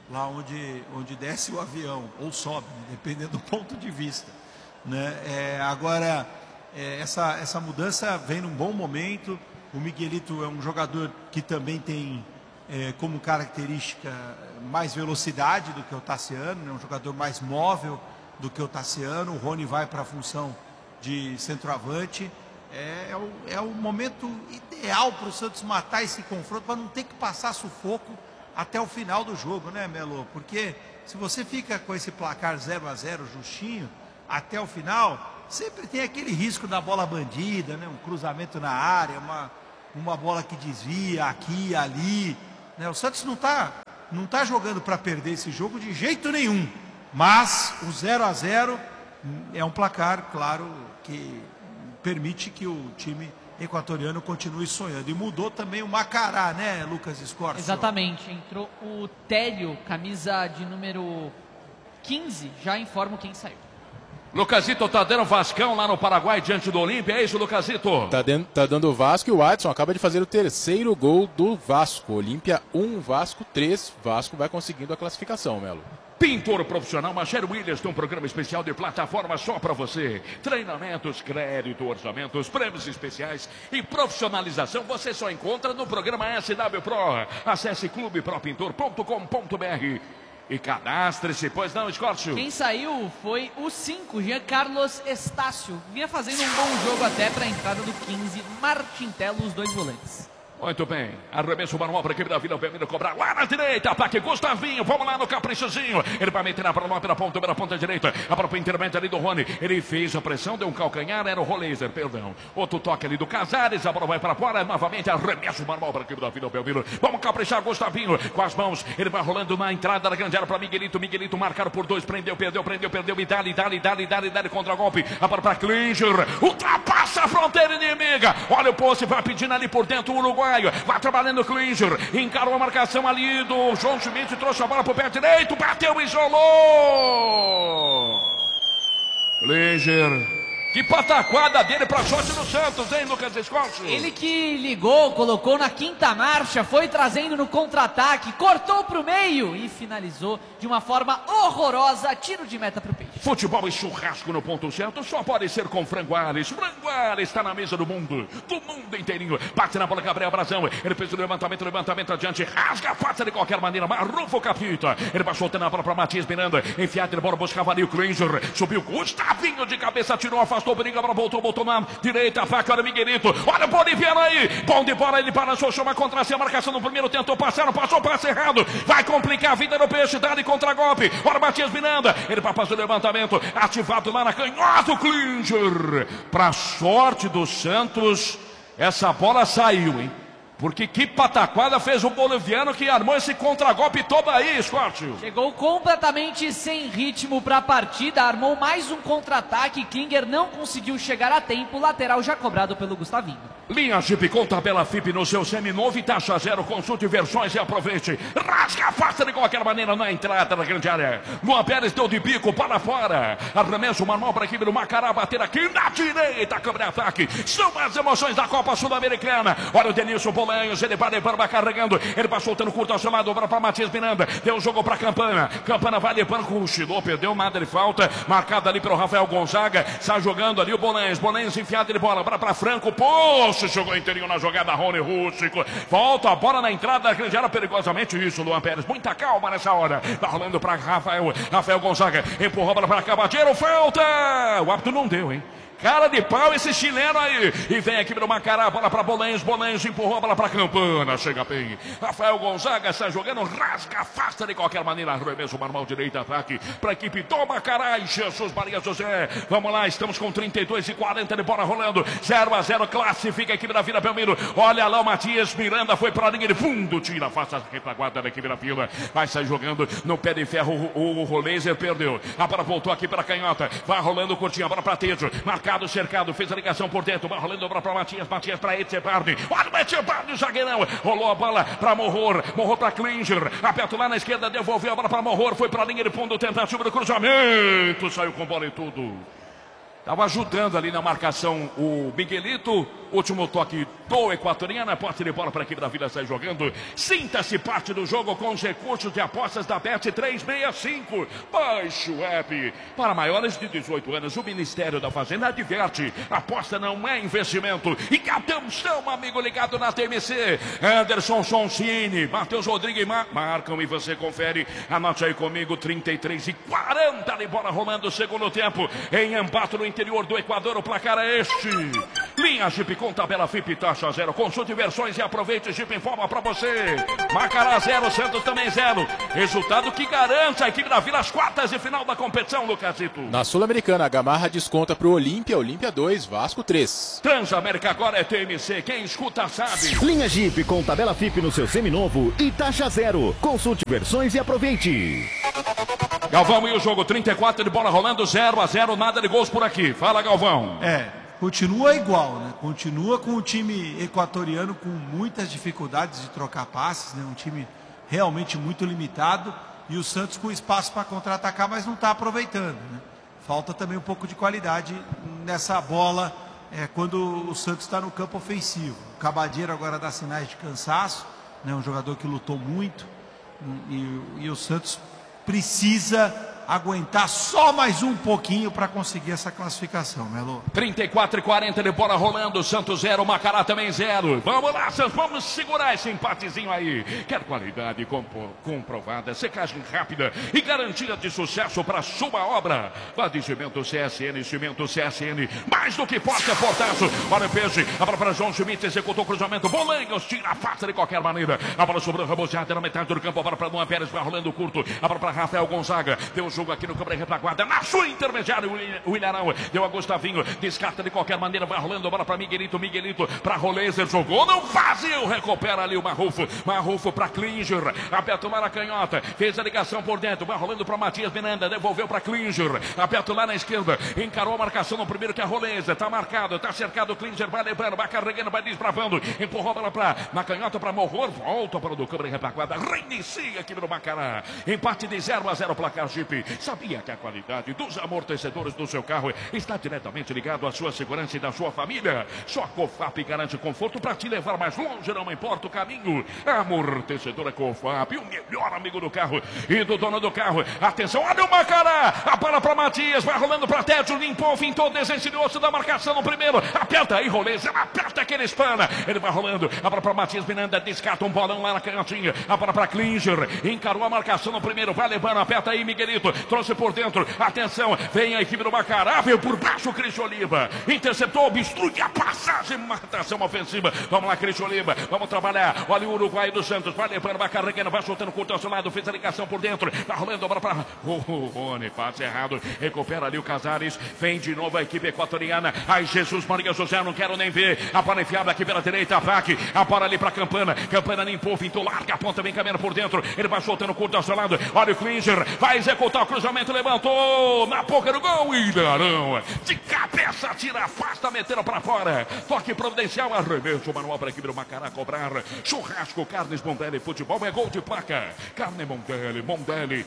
lá onde, onde desce o avião, ou sobe, né? Dependendo do ponto de vista, né? É, agora, é, essa, essa mudança vem num bom momento. O Miguelito é um jogador que também tem é, como característica mais velocidade do que o Tassiano, né? Um jogador mais móvel do que o Tassiano. O Rony vai para a função de centroavante. É, é, o, é o momento ideal para o Santos matar esse confronto, para não ter que passar sufoco até o final do jogo, né, Melo? Porque se você fica com esse placar zero a zero justinho até o final, sempre tem aquele risco da bola bandida, né? Um cruzamento na área, uma, uma bola que desvia aqui e ali, né? O Santos não está não tá jogando para perder esse jogo de jeito nenhum, mas o zero a zero é um placar, claro, que permite que o time equatoriano continue sonhando. E mudou também o Macará, né, Lucas Scorcio? Exatamente, entrou o Télio, camisa de número quinze, já informo quem saiu. Lucasito tá dando Vascão lá no Paraguai diante do Olímpia, é isso, Lucasito? Tá, dando, tá dando o Vasco e o Watson acaba de fazer o terceiro gol do Vasco. Olímpia um, Vasco três. Vasco vai conseguindo a classificação, Melo. Pintor profissional Macher Williams tem um programa especial de plataforma só para você. Treinamentos, crédito, orçamentos, prêmios especiais e profissionalização você só encontra no programa S W Pro. Acesse clube pro pintor ponto com ponto br e cadastre-se, pois não, Scorcio? Quem saiu foi o cinco, Jean Carlos Estácio. Vinha fazendo um bom jogo até para a entrada do quinze, Martin Tello, os dois volantes. Muito bem, arremesso manual para a equipe da Vila Belmiro cobrar lá na direita, ataque Gustavinho, vamos lá no caprichozinho, ele vai meter na bola pela ponta, pela ponta direita, a própria intermédia ali do Rony, ele fez a pressão, deu um calcanhar, era o Roleiser, perdão, outro toque ali do Casares, a bola vai para fora, novamente arremesso manual para a equipe da Vila Belmiro, vamos caprichar Gustavinho, com as mãos, ele vai rolando na entrada da grande área para Miguelito, Miguelito marcado por dois, prendeu, perdeu, prendeu, perdeu, e dali, dali, dali, dali, dali, contra golpe, a bola para Klinger, ultrapassa a fronteira inimiga, olha o poste, vai pedindo ali por dentro o uruguaio, vai trabalhando o Klinger, encarou a marcação ali do João Schmidt, trouxe a bola para o pé direito, bateu, isolou. Klinger, que pataquada dele para sorte do Santos, hein, Lucas Scorcio? Ele que ligou, colocou na quinta marcha, foi trazendo no contra-ataque, cortou para o meio e finalizou de uma forma horrorosa, tiro de meta para o Peixe. Futebol e churrasco no ponto certo só pode ser com Frango Ares. Frango Ares está na mesa do mundo, do mundo inteirinho. Bate na bola Gabriel Brazão, ele fez o levantamento, levantamento adiante, rasga a pata de qualquer maneira, marrufa o capita. Ele vai soltando a bola para Matias Miranda, enfiado de bola, buscava ali o Klinger, subiu Gustavinho de cabeça, tirou, afastou, briga, bola voltou, voltou na direita, faca, olha o Miguelito, olha o boliviano aí, bom de bola, ele balançou, chama contra si, a marcação no primeiro, tentou passar, não passou, passe errado, vai complicar a vida do Peixe, dá de contra-golpe, olha o Matias Miranda, ele vai fazer o levantamento, ativado lá na canhota, o Klinger, para sorte do Santos, essa bola saiu, hein? Porque que pataquada fez o boliviano que armou esse contragolpe todo aí, Scorcio. Chegou completamente sem ritmo para a partida, armou mais um contra-ataque, Klinger não conseguiu chegar a tempo, lateral já cobrado pelo Gustavinho. Linha Jeep com tabela F I P no seu seminovo e taxa zero, consulte versões e aproveite. Rasga a face de qualquer maneira na entrada da grande área. Luan Pérez deu de bico para fora. Arremesso manual para a equipe do Macará, bater aqui na direita, câmera ataque. São as emoções da Copa Sul-Americana. Olha o Denilson Bolanhos, ele vai levando, vai carregando. Ele vai soltando curto ao seu lado, para Matias Miranda. Deu o jogo para Campana. Campana vai levando com o Chilô, perdeu nada de falta. Marcado ali pelo Rafael Gonzaga. Sai jogando ali o Bolanhos. Bolanhos enfiado de bola para Franco. Poxa, jogou inteirinho na jogada, Rony Rústico. Volta a bola na entrada da grande área, perigosamente isso, Luan Pérez. Muita calma nessa hora. Tá rolando para Rafael, Rafael Gonzaga. Empurrou a bola para Cabadeiro, falta! O árbitro não deu, hein? Cara de pau esse chileno aí. E vem aqui no Macará, bola para Bolanhos. Bolanhos empurrou a bola para Campana. Chega bem. Rafael Gonzaga está jogando, rasga, afasta de qualquer maneira. Arremesso manual direito, ataque para a equipe do Macará. E Jesus Maria José. Vamos lá, estamos com trinta e dois e quarenta de bola rolando. zero a zero, classifica a equipe da Vila Belmiro. Olha lá o Matias Miranda, foi para a linha de fundo. Tira, afasta a retaguarda da equipe da Vila. Vai sair jogando no pé de ferro. O, o, o Roleiser perdeu. A bola voltou aqui para a canhota. Vai rolando curtinho, a bola para Tejo. Marcado, cercado, fez a ligação por dentro, vai rolando a bola para Matias, Matias para Etzebardi, olha o Etzebardi, o zagueirão, rolou a bola para Morror, Morror para Klinger, aperto lá na esquerda, devolveu a bola para Morror, foi para a linha de fundo, tentativa do cruzamento, saiu com bola e tudo. Estava ajudando ali na marcação o Miguelito, último toque Gol equatoriana, posse de bola para a equipe da Vila sai jogando. Sinta-se parte do jogo com os recursos de apostas da Bet trezentos e sessenta e cinco. Baixe o app. Para maiores de dezoito anos, o Ministério da Fazenda adverte. Aposta não é investimento. E atenção, amigo ligado na T M C. Anderson Soncini, Matheus Rodrigues mar marcam e você confere. Anote aí comigo, trinta e três e quarenta de bola rolando o segundo tempo. Em Ambato, no interior do Equador, o placar é este. Linha Jeep com tabela F I P taxa zero. Consulte versões e aproveite. Jeep informa pra você. Macará zero, Santos também zero. Resultado que garante a equipe da Vila as quartas de final da competição, Lucasito. Na Sul-Americana, a Gamarra desconta pro Olímpia. Olímpia dois, Vasco três. Transamérica agora é T M C. Quem escuta sabe. Linha Jeep com tabela F I P no seu seminovo e taxa zero. Consulte versões e aproveite. Galvão e o jogo, trinta e quatro de bola rolando, zero a zero, nada de gols por aqui. Fala, Galvão. É, continua igual, né? Continua com o time equatoriano com muitas dificuldades de trocar passes, né? Um time realmente muito limitado e o Santos com espaço para contra-atacar, mas não está aproveitando, né? Falta também um pouco de qualidade nessa bola é, quando o Santos está no campo ofensivo. O Cabadeiro agora dá sinais de cansaço, né? Um jogador que lutou muito e, e o Santos precisa aguentar só mais um pouquinho para conseguir essa classificação, Melo. trinta e quatro e quarenta de bola rolando, Santos zero, Macará também zero. Vamos lá, Santos, vamos segurar esse empatezinho aí. Quer qualidade compro, comprovada, secagem rápida e garantia de sucesso para sua obra. Vá de Cimento C S N, Cimento C S N, mais do que forte é portaço. Olha o peixe, a bola para João Schmidt, executou o cruzamento, Bolanhos tira a faca de qualquer maneira. A bola sobrou reboteada na metade do campo, a bola para Luan Pérez, vai rolando curto, a bola para Rafael Gonzaga. Deu jogo aqui no campo de retaguarda, na sua intermediária, o Ilharão deu a Gustavinho, descarta de qualquer maneira, vai rolando a bola para Miguelito, Miguelito para Rolezer, jogou, não vazio, recupera ali o Marrufo, Marrufo para Klinger, aperta lá na canhota, fez a ligação por dentro, vai rolando para Matias Miranda, devolveu para Klinger, aperta lá na esquerda, encarou a marcação no primeiro que é Rolezer, tá marcado, tá cercado, Klinger vai levando, vai carregando, vai desbravando, empurrou a bola para na canhota para Morror, volta para o campo de retaguarda, reinicia aqui no Macará, empate de zero a zero, placar Jeep. Sabia que a qualidade dos amortecedores do seu carro está diretamente ligado à sua segurança e da sua família? Só a Cofap garante conforto para te levar mais longe, não importa o caminho. Amortecedora Cofap, o melhor amigo do carro e do dono do carro. Atenção, olha o Macará, a bola para Matias, vai rolando para Tédio, limpou, fintou, desencilhou-se da marcação no primeiro, aperta aí, Roleza, aperta aquele espana, ele vai rolando, a bola para Matias Miranda, descarta um bolão lá na canhotinha, a bola para Klinger, encarou a marcação no primeiro, vai levando, aperta aí, Miguelito, trouxe por dentro, atenção, vem a equipe do Macará, veio por baixo o Cristian Oliva, interceptou, obstrui a passagem, marcação ofensiva, vamos lá, Cristian Oliva, vamos trabalhar, olha o Uruguai do Santos, vai levando, vai carregando, vai soltando curto ao seu lado, fez a ligação por dentro, tá rolando a bola para o Rony, passe errado, recupera ali o Casares, vem de novo a equipe equatoriana, ai Jesus Maria José, não quero nem ver, a bola enfiada aqui pela direita, ataque, a bola ali para Campana, Campana limpou, fintou, larga a ponta, vem caminhando por dentro, ele vai soltando curto ao seu lado, olha o Klinger, vai executar o cruzamento, levantou na boca do gol, Ilharão, de cabeça, tira, afasta, meteram para fora, toque providencial, arremesso manual para a equipe do Macará cobrar, churrasco, carnes Mondelli, futebol é gol de placa, carne Mondelli, Mondelli,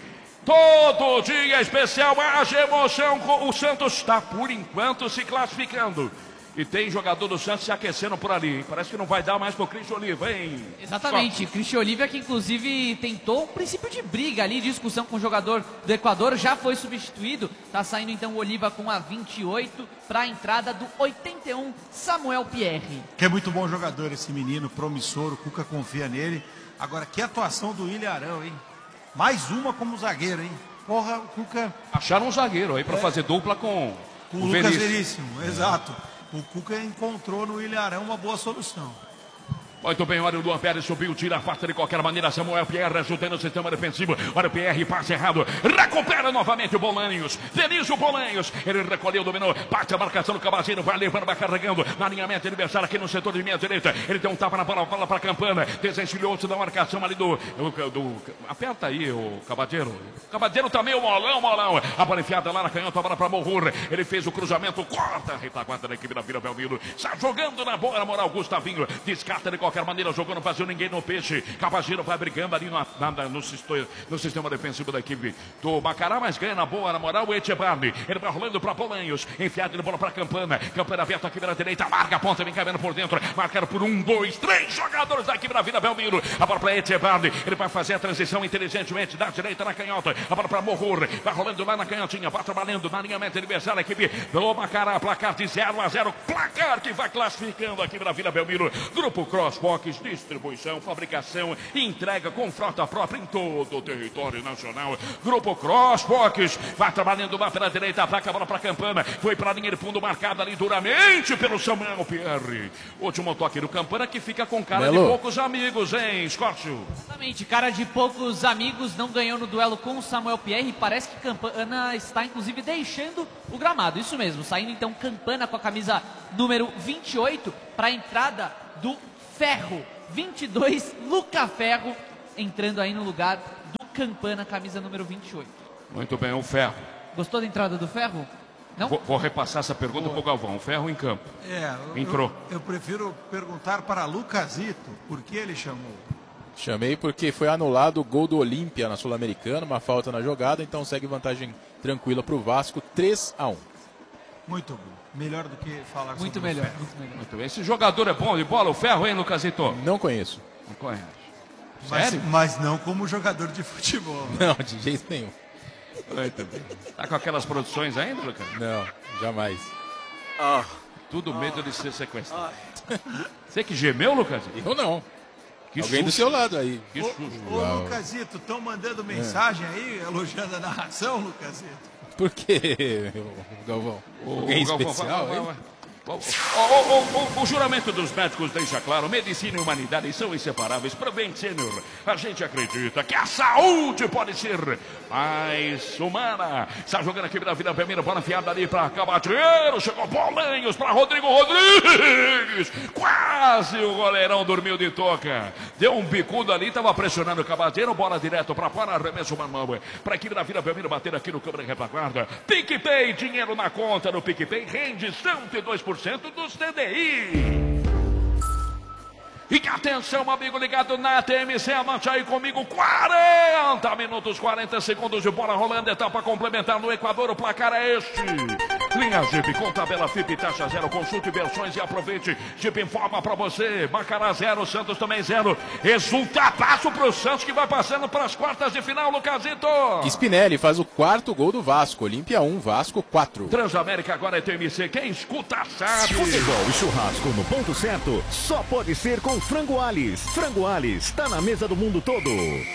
todo dia especial, haja emoção, o Santos está por enquanto se classificando. E tem jogador do Santos se aquecendo por ali. Parece que não vai dar mais pro Cristian Oliva, hein? Exatamente. Só. Cristian Oliva que inclusive tentou um princípio de briga ali, discussão com o jogador do Equador. Já foi substituído. Tá saindo então o Oliva com a vinte e oito para a entrada do oitenta e um, Samuel Pierre. Que é muito bom jogador esse menino, promissor. O Cuca confia nele. Agora, que atuação do Ilharão, hein? Mais uma como zagueiro, hein? Porra, o Cuca... Acharam um zagueiro aí para é. fazer dupla com, com o Lucas Veríssimo. Exato. O Cuca encontrou no Ilharão uma boa solução. Muito bem, olha o Luan Pérez subiu, tira a farta de qualquer maneira. Samuel Pierre ajudando o sistema defensivo. Olha o Pierre, passe errado. Recupera novamente o Bolanhos. Feliz o Bolanhos. Ele recolheu, dominou. Bate a marcação do Cabazinho. Vai levando, vai carregando. Na alinhamento adversário aqui no setor de minha direita. Ele deu um tapa na bola, bola para a Campana. Desencilhou-se da marcação ali do, do, do. Aperta aí o Cabadeiro. O Cabadeiro também, o molão, molão. A bola enfiada lá na canhota, a bola para Morrur. Ele fez o cruzamento, corta a retaguarda da equipe da Vila Belmiro. Está jogando na boa, na moral, Gustavinho. Descarta de qualquer qualquer maneira, jogou no vazio, ninguém no peixe. Cabageiro vai brigando ali no, na, no, sistema, no sistema defensivo da equipe do Macará, mas ganha na boa, na moral, o Echebarne. Ele vai rolando para Bolanhos, enfiado de bola para Campana. Campana aberto aqui pela direita, marca a ponta, vem caminhando por dentro. Marcaram por um, dois, três jogadores da equipe da Vila Belmiro. A bola para Echebarne, ele vai fazer a transição inteligentemente da direita na canhota. A bola para Morrur, vai rolando lá na canhotinha, vai trabalhando na linha meta adversária, a equipe do Macará, placar de zero a zero, placar que vai classificando aqui para Vila Belmiro. Grupo Crossbox, distribuição, fabricação e entrega com frota própria em todo o território nacional. Grupo Crossbox, vai trabalhando lá pela direita, ataca a bola para Campana, foi para a linha de fundo, marcada ali duramente pelo Samuel Pierre. Último toque do Campana, que fica com cara Melo. de poucos amigos, hein, Scott? Exatamente, cara de poucos amigos, não ganhou no duelo com o Samuel Pierre. Parece que Campana está inclusive deixando o gramado, isso mesmo, saindo então Campana com a camisa número vinte e oito para a entrada do Ferro, vinte e dois, Luca Ferro, entrando aí no lugar do Campana, camisa número vinte e oito. Muito bem, o Ferro. Gostou da entrada do Ferro? Não? Vou, vou repassar essa pergunta para o Galvão. O Ferro em campo. É, entrou. Eu, eu prefiro perguntar para Lucasito, por que ele chamou? Chamei porque foi anulado o gol do Olímpia na Sul-Americana, uma falta na jogada, então segue vantagem tranquila para o Vasco, três a um. Muito bom. Melhor do que falar muito sobre melhor, o Ferro. muito melhor. Muito bem. Esse jogador é bom de bola, o Ferro, hein, Lucasito? Não conheço. Não conhece. Mas, Sério? mas não como jogador de futebol. Não, de jeito nenhum. Muito bem. Tá com aquelas produções ainda, Lucas? Não, jamais. Ah, tudo medo de ser sequestrado. Você que gemeu, Lucas? Eu não. Que Alguém susto. do seu lado aí. Que Ô, susto. ô Lucasito, estão mandando mensagem aí, elogiando a narração, Lucasito? Por quê, Galvão? O, Alguém o Galvão, especial, vai, vai, hein? vai. O, o, o, o, o juramento dos médicos deixa claro, medicina e humanidade são inseparáveis. Prevent Senior, a gente acredita que a saúde pode ser mais humana. Está jogando aqui na Vila Belmiro, bola enfiada ali para Cabageiro, chegou Bolanhos para Rodrigo Rodrigues, quase o goleirão dormiu de toca, deu um bicudo ali, estava pressionando o Cabageiro, bola direto para fora, arremesso manual para a equipe da Vila Belmiro bater aqui no câmera de retaguarda. PicPay, dinheiro na conta no PicPay, rende cento e dois por cento dos T D I. E atenção, amigo ligado na T M C, anote aí comigo, quarenta minutos, quarenta segundos de bola rolando, etapa complementar no Equador, o placar é este. Linha Jeep com tabela F I P, taxa zero, consulte versões e aproveite. Jeep informa pra você, Macará zero, Santos também zero. Resultadaço pro Santos que vai passando para as quartas de final, Lucasito. Spinelli faz o quarto gol do Vasco, Olímpia um, Vasco quatro. Transamérica agora é T M C, quem escuta sabe. Futebol e churrasco no ponto certo, só pode ser com Frango Ales. Frango Ales, tá na mesa do mundo todo.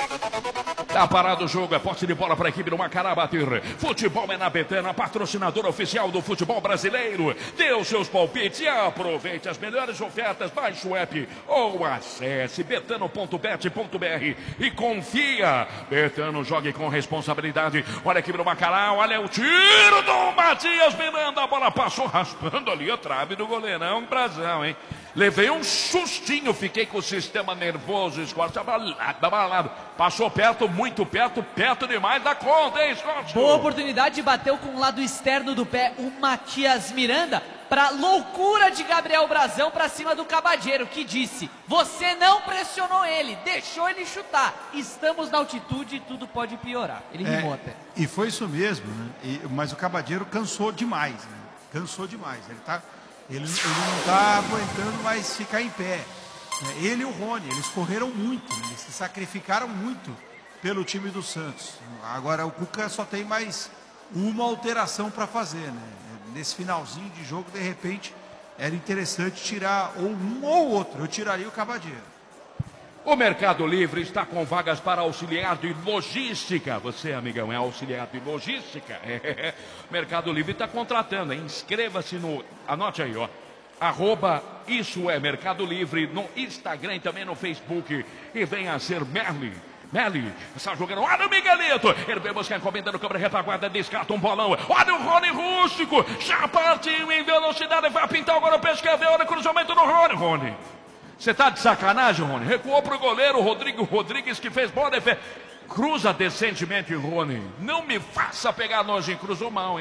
Tá parado o jogo, é posse de bola para a equipe do Macará bater. Futebol é na Betana, patrocinadora oficial do futebol brasileiro. Dê os seus palpites e aproveite as melhores ofertas. Baixe o app ou acesse betano ponto bet ponto br e confia. Betano, jogue com responsabilidade. Olha a equipe do Macará, olha o tiro do Matias Miranda. A bola passou raspando ali a trave do goleirão. Brasão, hein? Levei um sustinho, fiquei com o sistema nervoso, Scott, abalado, abalado. Passou perto, muito perto, perto demais da conta, hein, Scott? Boa oportunidade, bateu com o lado externo do pé o Matias Miranda, para loucura de Gabriel Brazão para cima do Cabageiro, que disse, você não pressionou ele, deixou ele chutar. Estamos na altitude e tudo pode piorar. Ele É, rimou até. e foi isso mesmo, né? E, mas o Cabageiro cansou demais, né? Cansou demais, ele tá... Ele, ele não está aguentando mais ficar em pé. Ele e o Rony, eles correram muito, né? Eles se sacrificaram muito pelo time do Santos. Agora o Cuca só tem mais uma alteração para fazer, né? Nesse finalzinho de jogo, de repente, era interessante tirar ou um ou outro. Eu tiraria o Cabageiro. O Mercado Livre está com vagas para auxiliar de logística. Você, amigão, é auxiliar de logística? É. Mercado Livre está contratando, hein? Inscreva-se no... Anote aí, ó. Arroba Isso é Mercado Livre no Instagram e também no Facebook. E venha ser Merli. Merli está jogando. Olha o Miguelito. Ele vem buscar a encomenda no câmera retaguarda. Descarta um bolão. Olha o Rony Rústico. Já partiu em velocidade. Vai pintar agora o peixe. Quer ver? Olha o cruzamento do Rony, Rony. Você tá de sacanagem, Rony? Recuou pro goleiro Rodrigo Rodrigues, que fez boa defesa. Cruza decentemente, Rony. Não me faça pegar nojo, hein? Cruzou mal, hein?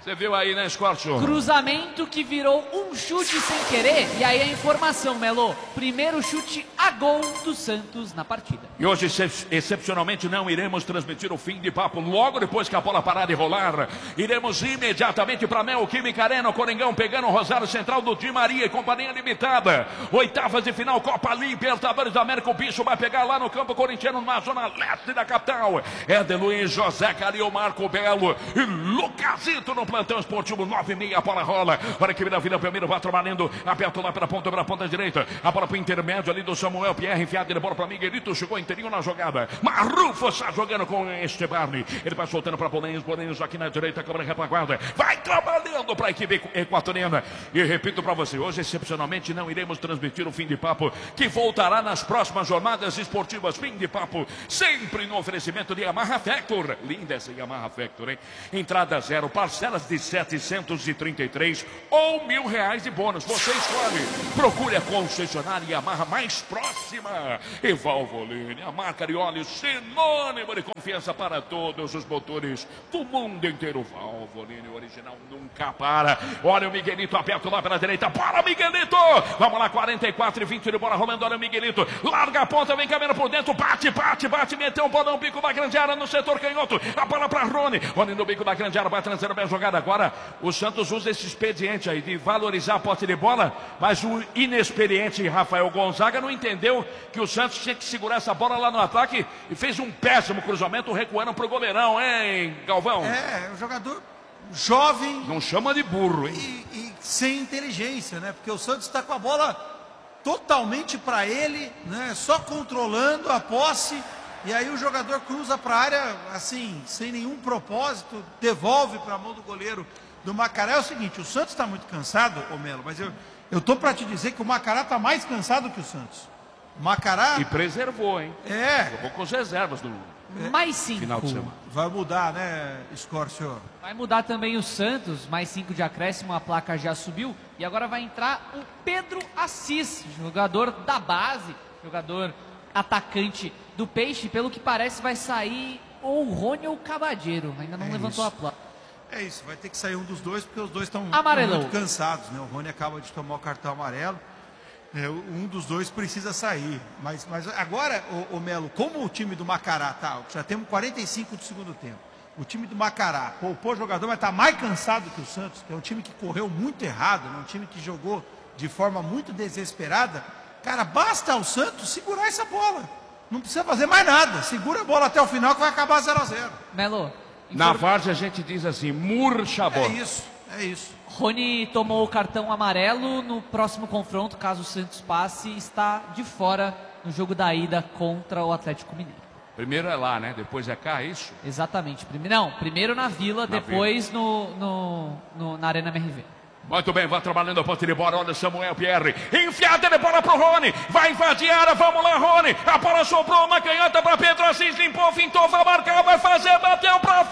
Você viu aí, né, Scorcho? Cruzamento que virou um chute sem querer. E aí a informação, Melo. Primeiro chute a gol do Santos na partida. E hoje, excep- excepcionalmente, não iremos transmitir o fim de papo. Logo depois que a bola parar de rolar, iremos imediatamente para Mel Química Arena, o Coringão pegando o Rosário Central do Di Maria e Companhia Limitada. Oitavas de final, Copa Libertadores da América. O bicho vai pegar lá no campo corintiano, na zona leste da capital. Éder Luiz, José Cario, Marco Belo e Lucasito no plantão esportivo. Nove e meia, a bola rola para que vira a vida primeiro, vai trabalhando, aberto lá pela ponta, pela ponta direita, a bola para o intermédio ali do Samuel Pierre, enfiada de bola para Miguelito, chegou inteirinho na jogada. Marrufo está jogando com este Barney, ele vai soltando para Bolenhos, Bolenhos aqui na direita, câmera retaguarda, vai trabalhando para a equipe equatoriana. E repito para você, hoje excepcionalmente não iremos transmitir o fim de papo, que voltará nas próximas jornadas esportivas. Fim de papo, sempre no oferecimento de Yamaha Factor. Linda essa Yamaha Factor, hein? Entrada zero, parcelas de setecentos e trinta e três ou mil reais de bônus. Você escolhe. Procure a concessionária Yamaha mais próxima. E Valvoline, a marca de óleo sinônimo de confiança para todos os motores do mundo inteiro. Valvoline, original, nunca para. Olha o Miguelito aberto lá pela direita. Para, Miguelito! Vamos lá, quarenta e quatro e vinte de bola rolando. Olha o Miguelito. Larga a ponta, vem caminhando por dentro. Bate, bate, bate. Meteu um bolão, bico da grande área no setor canhoto. A bola para Rony. Rony no bico da grande área, vai trazendo bem a jogada. Agora o Santos usa esse expediente aí de valorizar a posse de bola, mas o inexperiente Rafael Gonzaga não entendeu que o Santos tinha que segurar essa bola lá no ataque e fez um péssimo cruzamento, recuando pro goleirão, hein, Galvão? É, é um jogador jovem. Não chama de burro, hein? E, e sem inteligência, né? Porque o Santos está com a bola totalmente para ele, né? Só controlando a posse. E aí o jogador cruza para a área, assim, sem nenhum propósito, devolve para a mão do goleiro do Macará. É o seguinte, o Santos está muito cansado, ô Melo, mas eu eu tô para te dizer que o Macará está mais cansado que o Santos. O Macará... E preservou, hein? É. Jogou com as reservas do Mais cinco. final de semana. Vai mudar, né, Scorcio? Vai mudar também o Santos, mais cinco de acréscimo, a placa já subiu. E agora vai entrar o Pedro Assis, jogador da base, jogador atacante do Peixe. Pelo que parece vai sair ou o Rony ou o Cavadeiro, ainda não É levantou isso. a placa. É isso, vai ter que sair um dos dois, porque os dois estão Amarelão. muito cansados, né? O Rony acaba de tomar o cartão amarelo. É, um dos dois precisa sair. Mas, mas agora, o, Melo, como o time do Macará tá, já temos quarenta e cinco do segundo tempo. O time do Macará poupou o jogador, mas está mais cansado que o Santos, que é um time que correu muito errado, né? Um time que jogou de forma muito desesperada. Cara, basta ao Santos segurar essa bola. Não precisa fazer mais nada. Segura a bola até o final que vai acabar zero a zero. Melo. Na várzea a gente diz assim, murcha a bola. É isso, é isso. Rony tomou o cartão amarelo. No próximo confronto, caso o Santos passe, está de fora no jogo da ida contra o Atlético Mineiro. Primeiro é lá, né? Depois é cá, é isso? Exatamente. Primeiro, não, primeiro na Vila, Na depois No, no, no, na Arena M R V. Muito bem, vai trabalhando a ponta de bola, olha o Samuel Pierre, enfiada de bola pro Rony, vai invadir a área, vamos lá Rony, a bola sobrou, uma canhota para Pedro Assis, limpou, fintou, vai marcar, vai fazer, bateu pra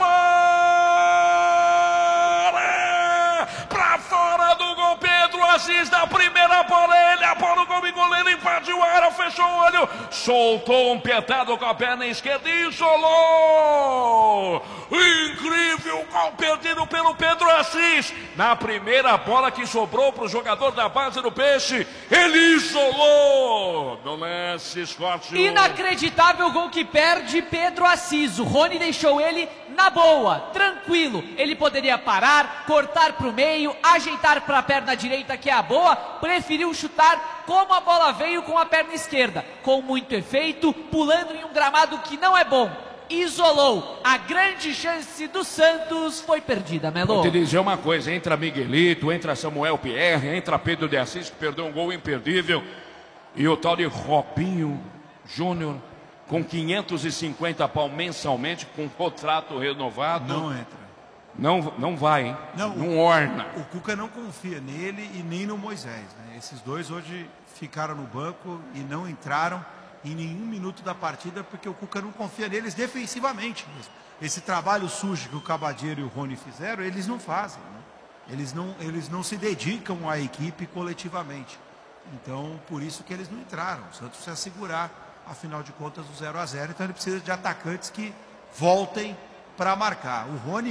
fora, pra fora do gol, Pedro Assis da primeira bola, ele, a bola, o gol e goleiro, invadiu a área, fechou o olho, soltou um petado com a perna esquerda e isolou, incrível, gol perdido pelo Pedro Assis, na primeira bola que sobrou para o jogador da base do Peixe, ele isolou no lance, Scott. Inacreditável gol que perde Pedro Assis. O Rony deixou ele na boa, tranquilo. Ele poderia parar, cortar para o meio, ajeitar para a perna direita, que é a boa. Preferiu chutar como a bola veio com a perna esquerda, com muito efeito, pulando em um gramado que não é bom. Isolou. A grande chance do Santos foi perdida, Melo. Vou te dizer uma coisa, entra Miguelito, entra Samuel Pierre, entra Pedro de Assis, que perdeu um gol imperdível, e o tal de Robinho Júnior, com quinhentos e cinquenta pau mensalmente, com contrato renovado. Não entra. Não, não vai, hein? Não, não o, orna. O Cuca não confia nele e nem no Moisés, né? Esses dois hoje ficaram no banco e não entraram em nenhum minuto da partida, porque o Cuca não confia neles defensivamente mesmo. Esse trabalho sujo que o Cavadeiro e o Rony fizeram, eles não fazem, né? Eles não, eles não se dedicam à equipe coletivamente. Então, por isso que eles não entraram. O Santos precisa segurar, afinal de contas, o zero a zero. Então, ele precisa de atacantes que voltem para marcar. O Rony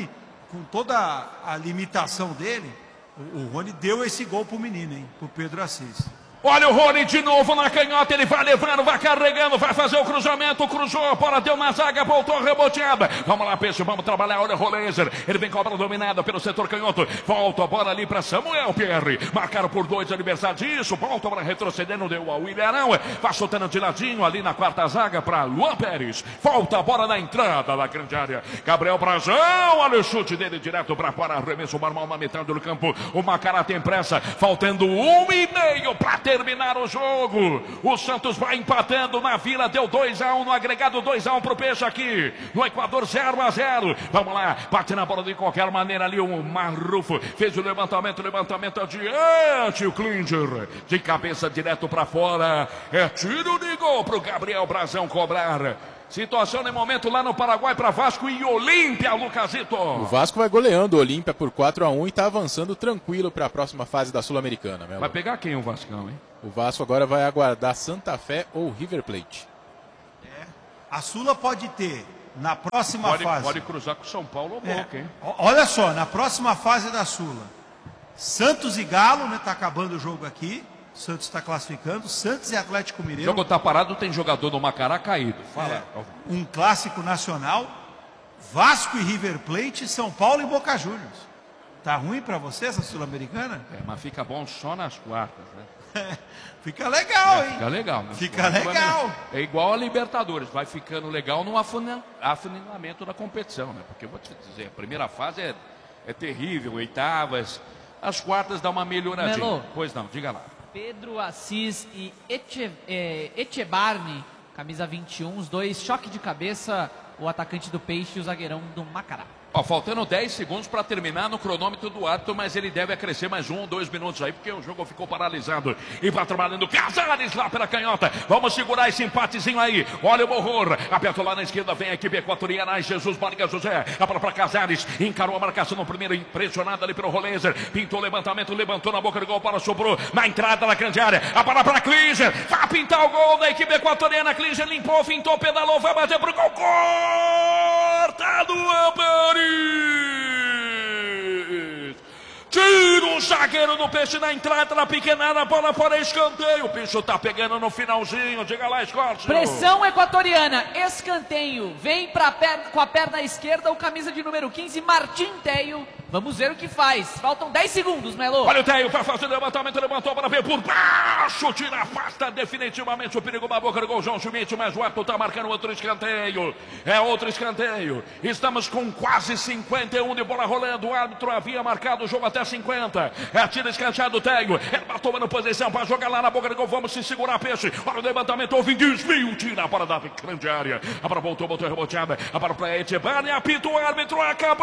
com toda a limitação dele, o, o Rony deu esse gol pro menino, hein? Pro Pedro Assis. Olha o Rony de novo na canhota, ele vai levando, vai carregando, vai fazer o cruzamento, cruzou, a bola deu na zaga, voltou reboteada. Vamos lá, Peixe, vamos trabalhar, olha o Rolezer, ele vem com a bola dominada pelo setor canhoto, volta a bola ali para Samuel Pierre, marcaram por dois adversários, isso, volta para retroceder, não deu ao Ilharão, vai soltando de ladinho ali na quarta zaga para Luan Pérez, volta a bola na entrada da grande área, Gabriel Brazão, olha o chute dele direto para fora, arremesso normal na metade do campo, o Macará tem pressa, faltando um e meio para terminar o jogo. O Santos vai empatando na Vila, deu dois a um no agregado, dois a um pro Peixe aqui no Equador, zero a zero. Vamos lá, bate na bola de qualquer maneira ali o Marrufo, fez o levantamento, levantamento adiante, o Klinger de cabeça direto para fora, é tiro de gol pro Gabriel Brazão cobrar. Situação de momento lá no Paraguai para Vasco e Olímpia, Lucasito. O Vasco vai goleando o Olímpia por quatro a um e está avançando tranquilo para a próxima fase da Sul-Americana. Vai pegar quem o Vascão, hein? O Vasco agora vai aguardar Santa Fé ou River Plate. É. A Sula pode ter, na próxima pode, fase... Pode cruzar com São Paulo ou Boca, é. hein? Olha só, na próxima fase da Sula, Santos e Galo, né? Tá acabando o jogo aqui. Santos está classificando, Santos e Atlético Mineiro. O jogo está parado, tem jogador do Macará caído. Fala. É, um clássico nacional, Vasco e River Plate, São Paulo e Boca Juniors. Tá ruim para você essa Sul-Americana? É, mas fica bom só nas quartas, né? Fica legal, é, hein? Fica legal. Né? Fica legal. É igual a Libertadores, vai ficando legal no afunilamento da competição, né? Porque eu vou te dizer, a primeira fase é, é terrível, oitavas, as quartas dá uma melhoradinha. Melo. Pois não, diga lá. Pedro Assis e Eche, eh, Echebarne, camisa vinte e um, os dois, choque de cabeça, o atacante do Peixe e o zagueirão do Macará. Ó, faltando dez segundos para terminar no cronômetro do árbitro, mas ele deve acrescer mais um, dois minutos aí, porque o jogo ficou paralisado. E vai trabalhando Casares lá pela canhota. Vamos segurar esse empatezinho aí. Olha o horror. Aperta lá na esquerda, vem a equipe equatoriana. Jesus Barriga José. A bola para Casares. Encarou a marcação no primeiro, impressionado ali pelo Rolezer. Pintou o levantamento, levantou na boca do gol, para sobrou na entrada da grande área. A bola para Klinger. Vai pintar o gol da equipe equatoriana. Klinger limpou, fintou, pedalou, vai bater pro gol. Cortado a Paris. Tira o zagueiro do Peixe na entrada, na pequenada, bola fora, escanteio. O bicho tá pegando no finalzinho. Diga lá, Escórcio. Pressão equatoriana, escanteio. Vem pra perna, com a perna esquerda o camisa de número quinze, Martim Teio. Vamos ver o que faz. Faltam dez segundos, Melo. Olha o Teio, vai fazer o levantamento, levantou para ver por baixo. Tira, afasta definitivamente o perigo da boca do gol. João Schmidt, mas o árbitro tá marcando outro escanteio. É outro escanteio. Estamos com quase cinquenta e um de bola rolando. O árbitro havia marcado o jogo até cinquenta. É tiro escanteado, Teio. Ele vai tomando posição para jogar lá na boca do gol. Vamos se segurar, Peixe. Olha o levantamento, houve desvio. Tira a bola da grande área. A bola voltou, voltou reboteada. A bola para Etebani, apita o árbitro, acabou.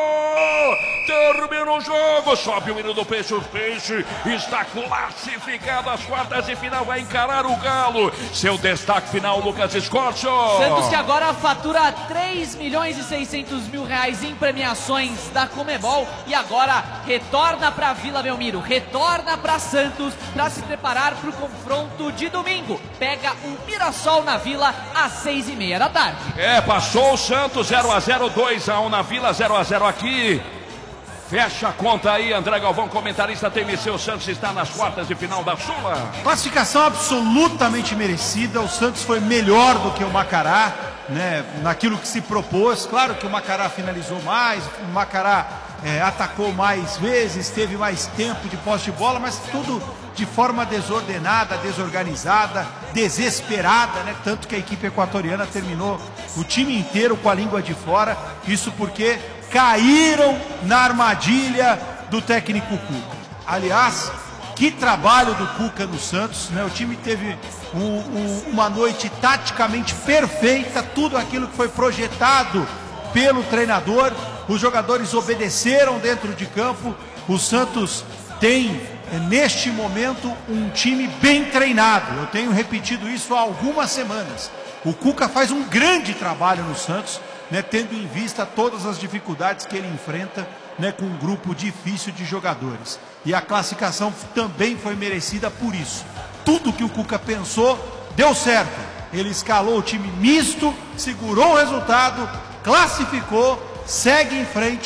Termina o jogo, sobe o hino do Peixe, o Peixe está classificado às quartas de final, vai encarar o Galo. Seu destaque final, Lucas Escorcio. Santos que agora fatura três milhões e seiscentos mil reais em premiações da Comebol e agora retorna para Vila Belmiro, retorna para Santos para se preparar para o confronto de domingo. Pega o Mirassol na Vila às seis e meia da tarde. É, passou o Santos zero a zero, dois a um na Vila, zero a zero aqui. Fecha a conta aí, André Galvão, comentarista T M C. O Santos está nas quartas de final da Sula. Classificação absolutamente merecida. O Santos foi melhor do que o Macará, né, naquilo que se propôs. Claro que o Macará finalizou mais, o Macará é, atacou mais vezes, teve mais tempo de posse de bola, mas tudo de forma desordenada, desorganizada, desesperada, né? Tanto que a equipe equatoriana terminou o time inteiro com a língua de fora. Isso porque caíram na armadilha do técnico Cuca. Aliás, que trabalho do Cuca no Santos, né? O time teve um, um, uma noite taticamente perfeita, tudo aquilo que foi projetado pelo treinador, os jogadores obedeceram dentro de campo. O Santos tem, neste momento, um time bem treinado. Eu tenho repetido isso há algumas semanas. O Cuca faz um grande trabalho no Santos, né, tendo em vista todas as dificuldades que ele enfrenta, né, com um grupo difícil de jogadores. E a classificação também foi merecida por isso. Tudo que o Cuca pensou deu certo. Ele escalou o time misto, segurou o resultado, classificou, segue em frente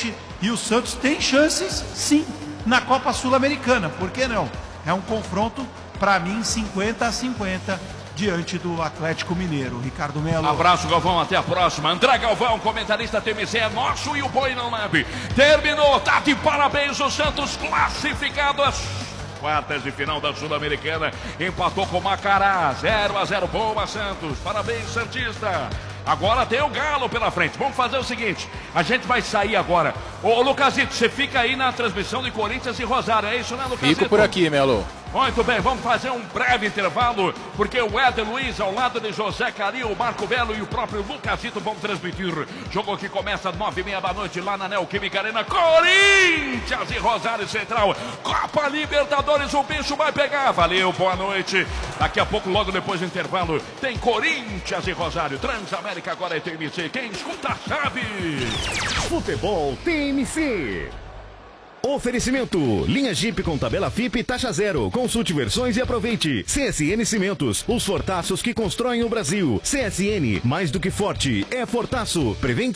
E o Santos tem chances, sim, na Copa Sul-Americana. Por que não? É um confronto, para mim, cinquenta a cinquenta diante do Atlético Mineiro. Ricardo Melo. Abraço, Galvão, até a próxima. André Galvão, comentarista T M C é nosso e o Boi não leve. Terminou, tá de parabéns, o Santos classificado às quartas de final da Sul-Americana. Empatou com o Macará, zero a zero. Boa, Santos. Parabéns, Santista. Agora tem o Galo pela frente. Vamos fazer o seguinte, a gente vai sair agora. Ô, Lucasito, você fica aí na transmissão de Corinthians e Rosário, é isso, né, Lucasito? Fico por aqui, Melo. Muito bem, vamos fazer um breve intervalo, porque o Éder Luiz, ao lado de José Caril, o Marco Belo e o próprio Lucasito vão transmitir. Jogo que começa às nove e meia da noite lá na Neoquímica Arena. Corinthians e Rosário Central. Copa Libertadores, o bicho vai pegar. Valeu, boa noite. Daqui a pouco, logo depois do intervalo, tem Corinthians e Rosário. Transamérica agora é T M C. Quem escuta sabe. Futebol T M C. Oferecimento, linha Jeep com tabela F I P e taxa zero. Consulte versões e aproveite. C S N Cimentos, os fortaços que constroem o Brasil. C S N, mais do que forte, é fortaço. Prevent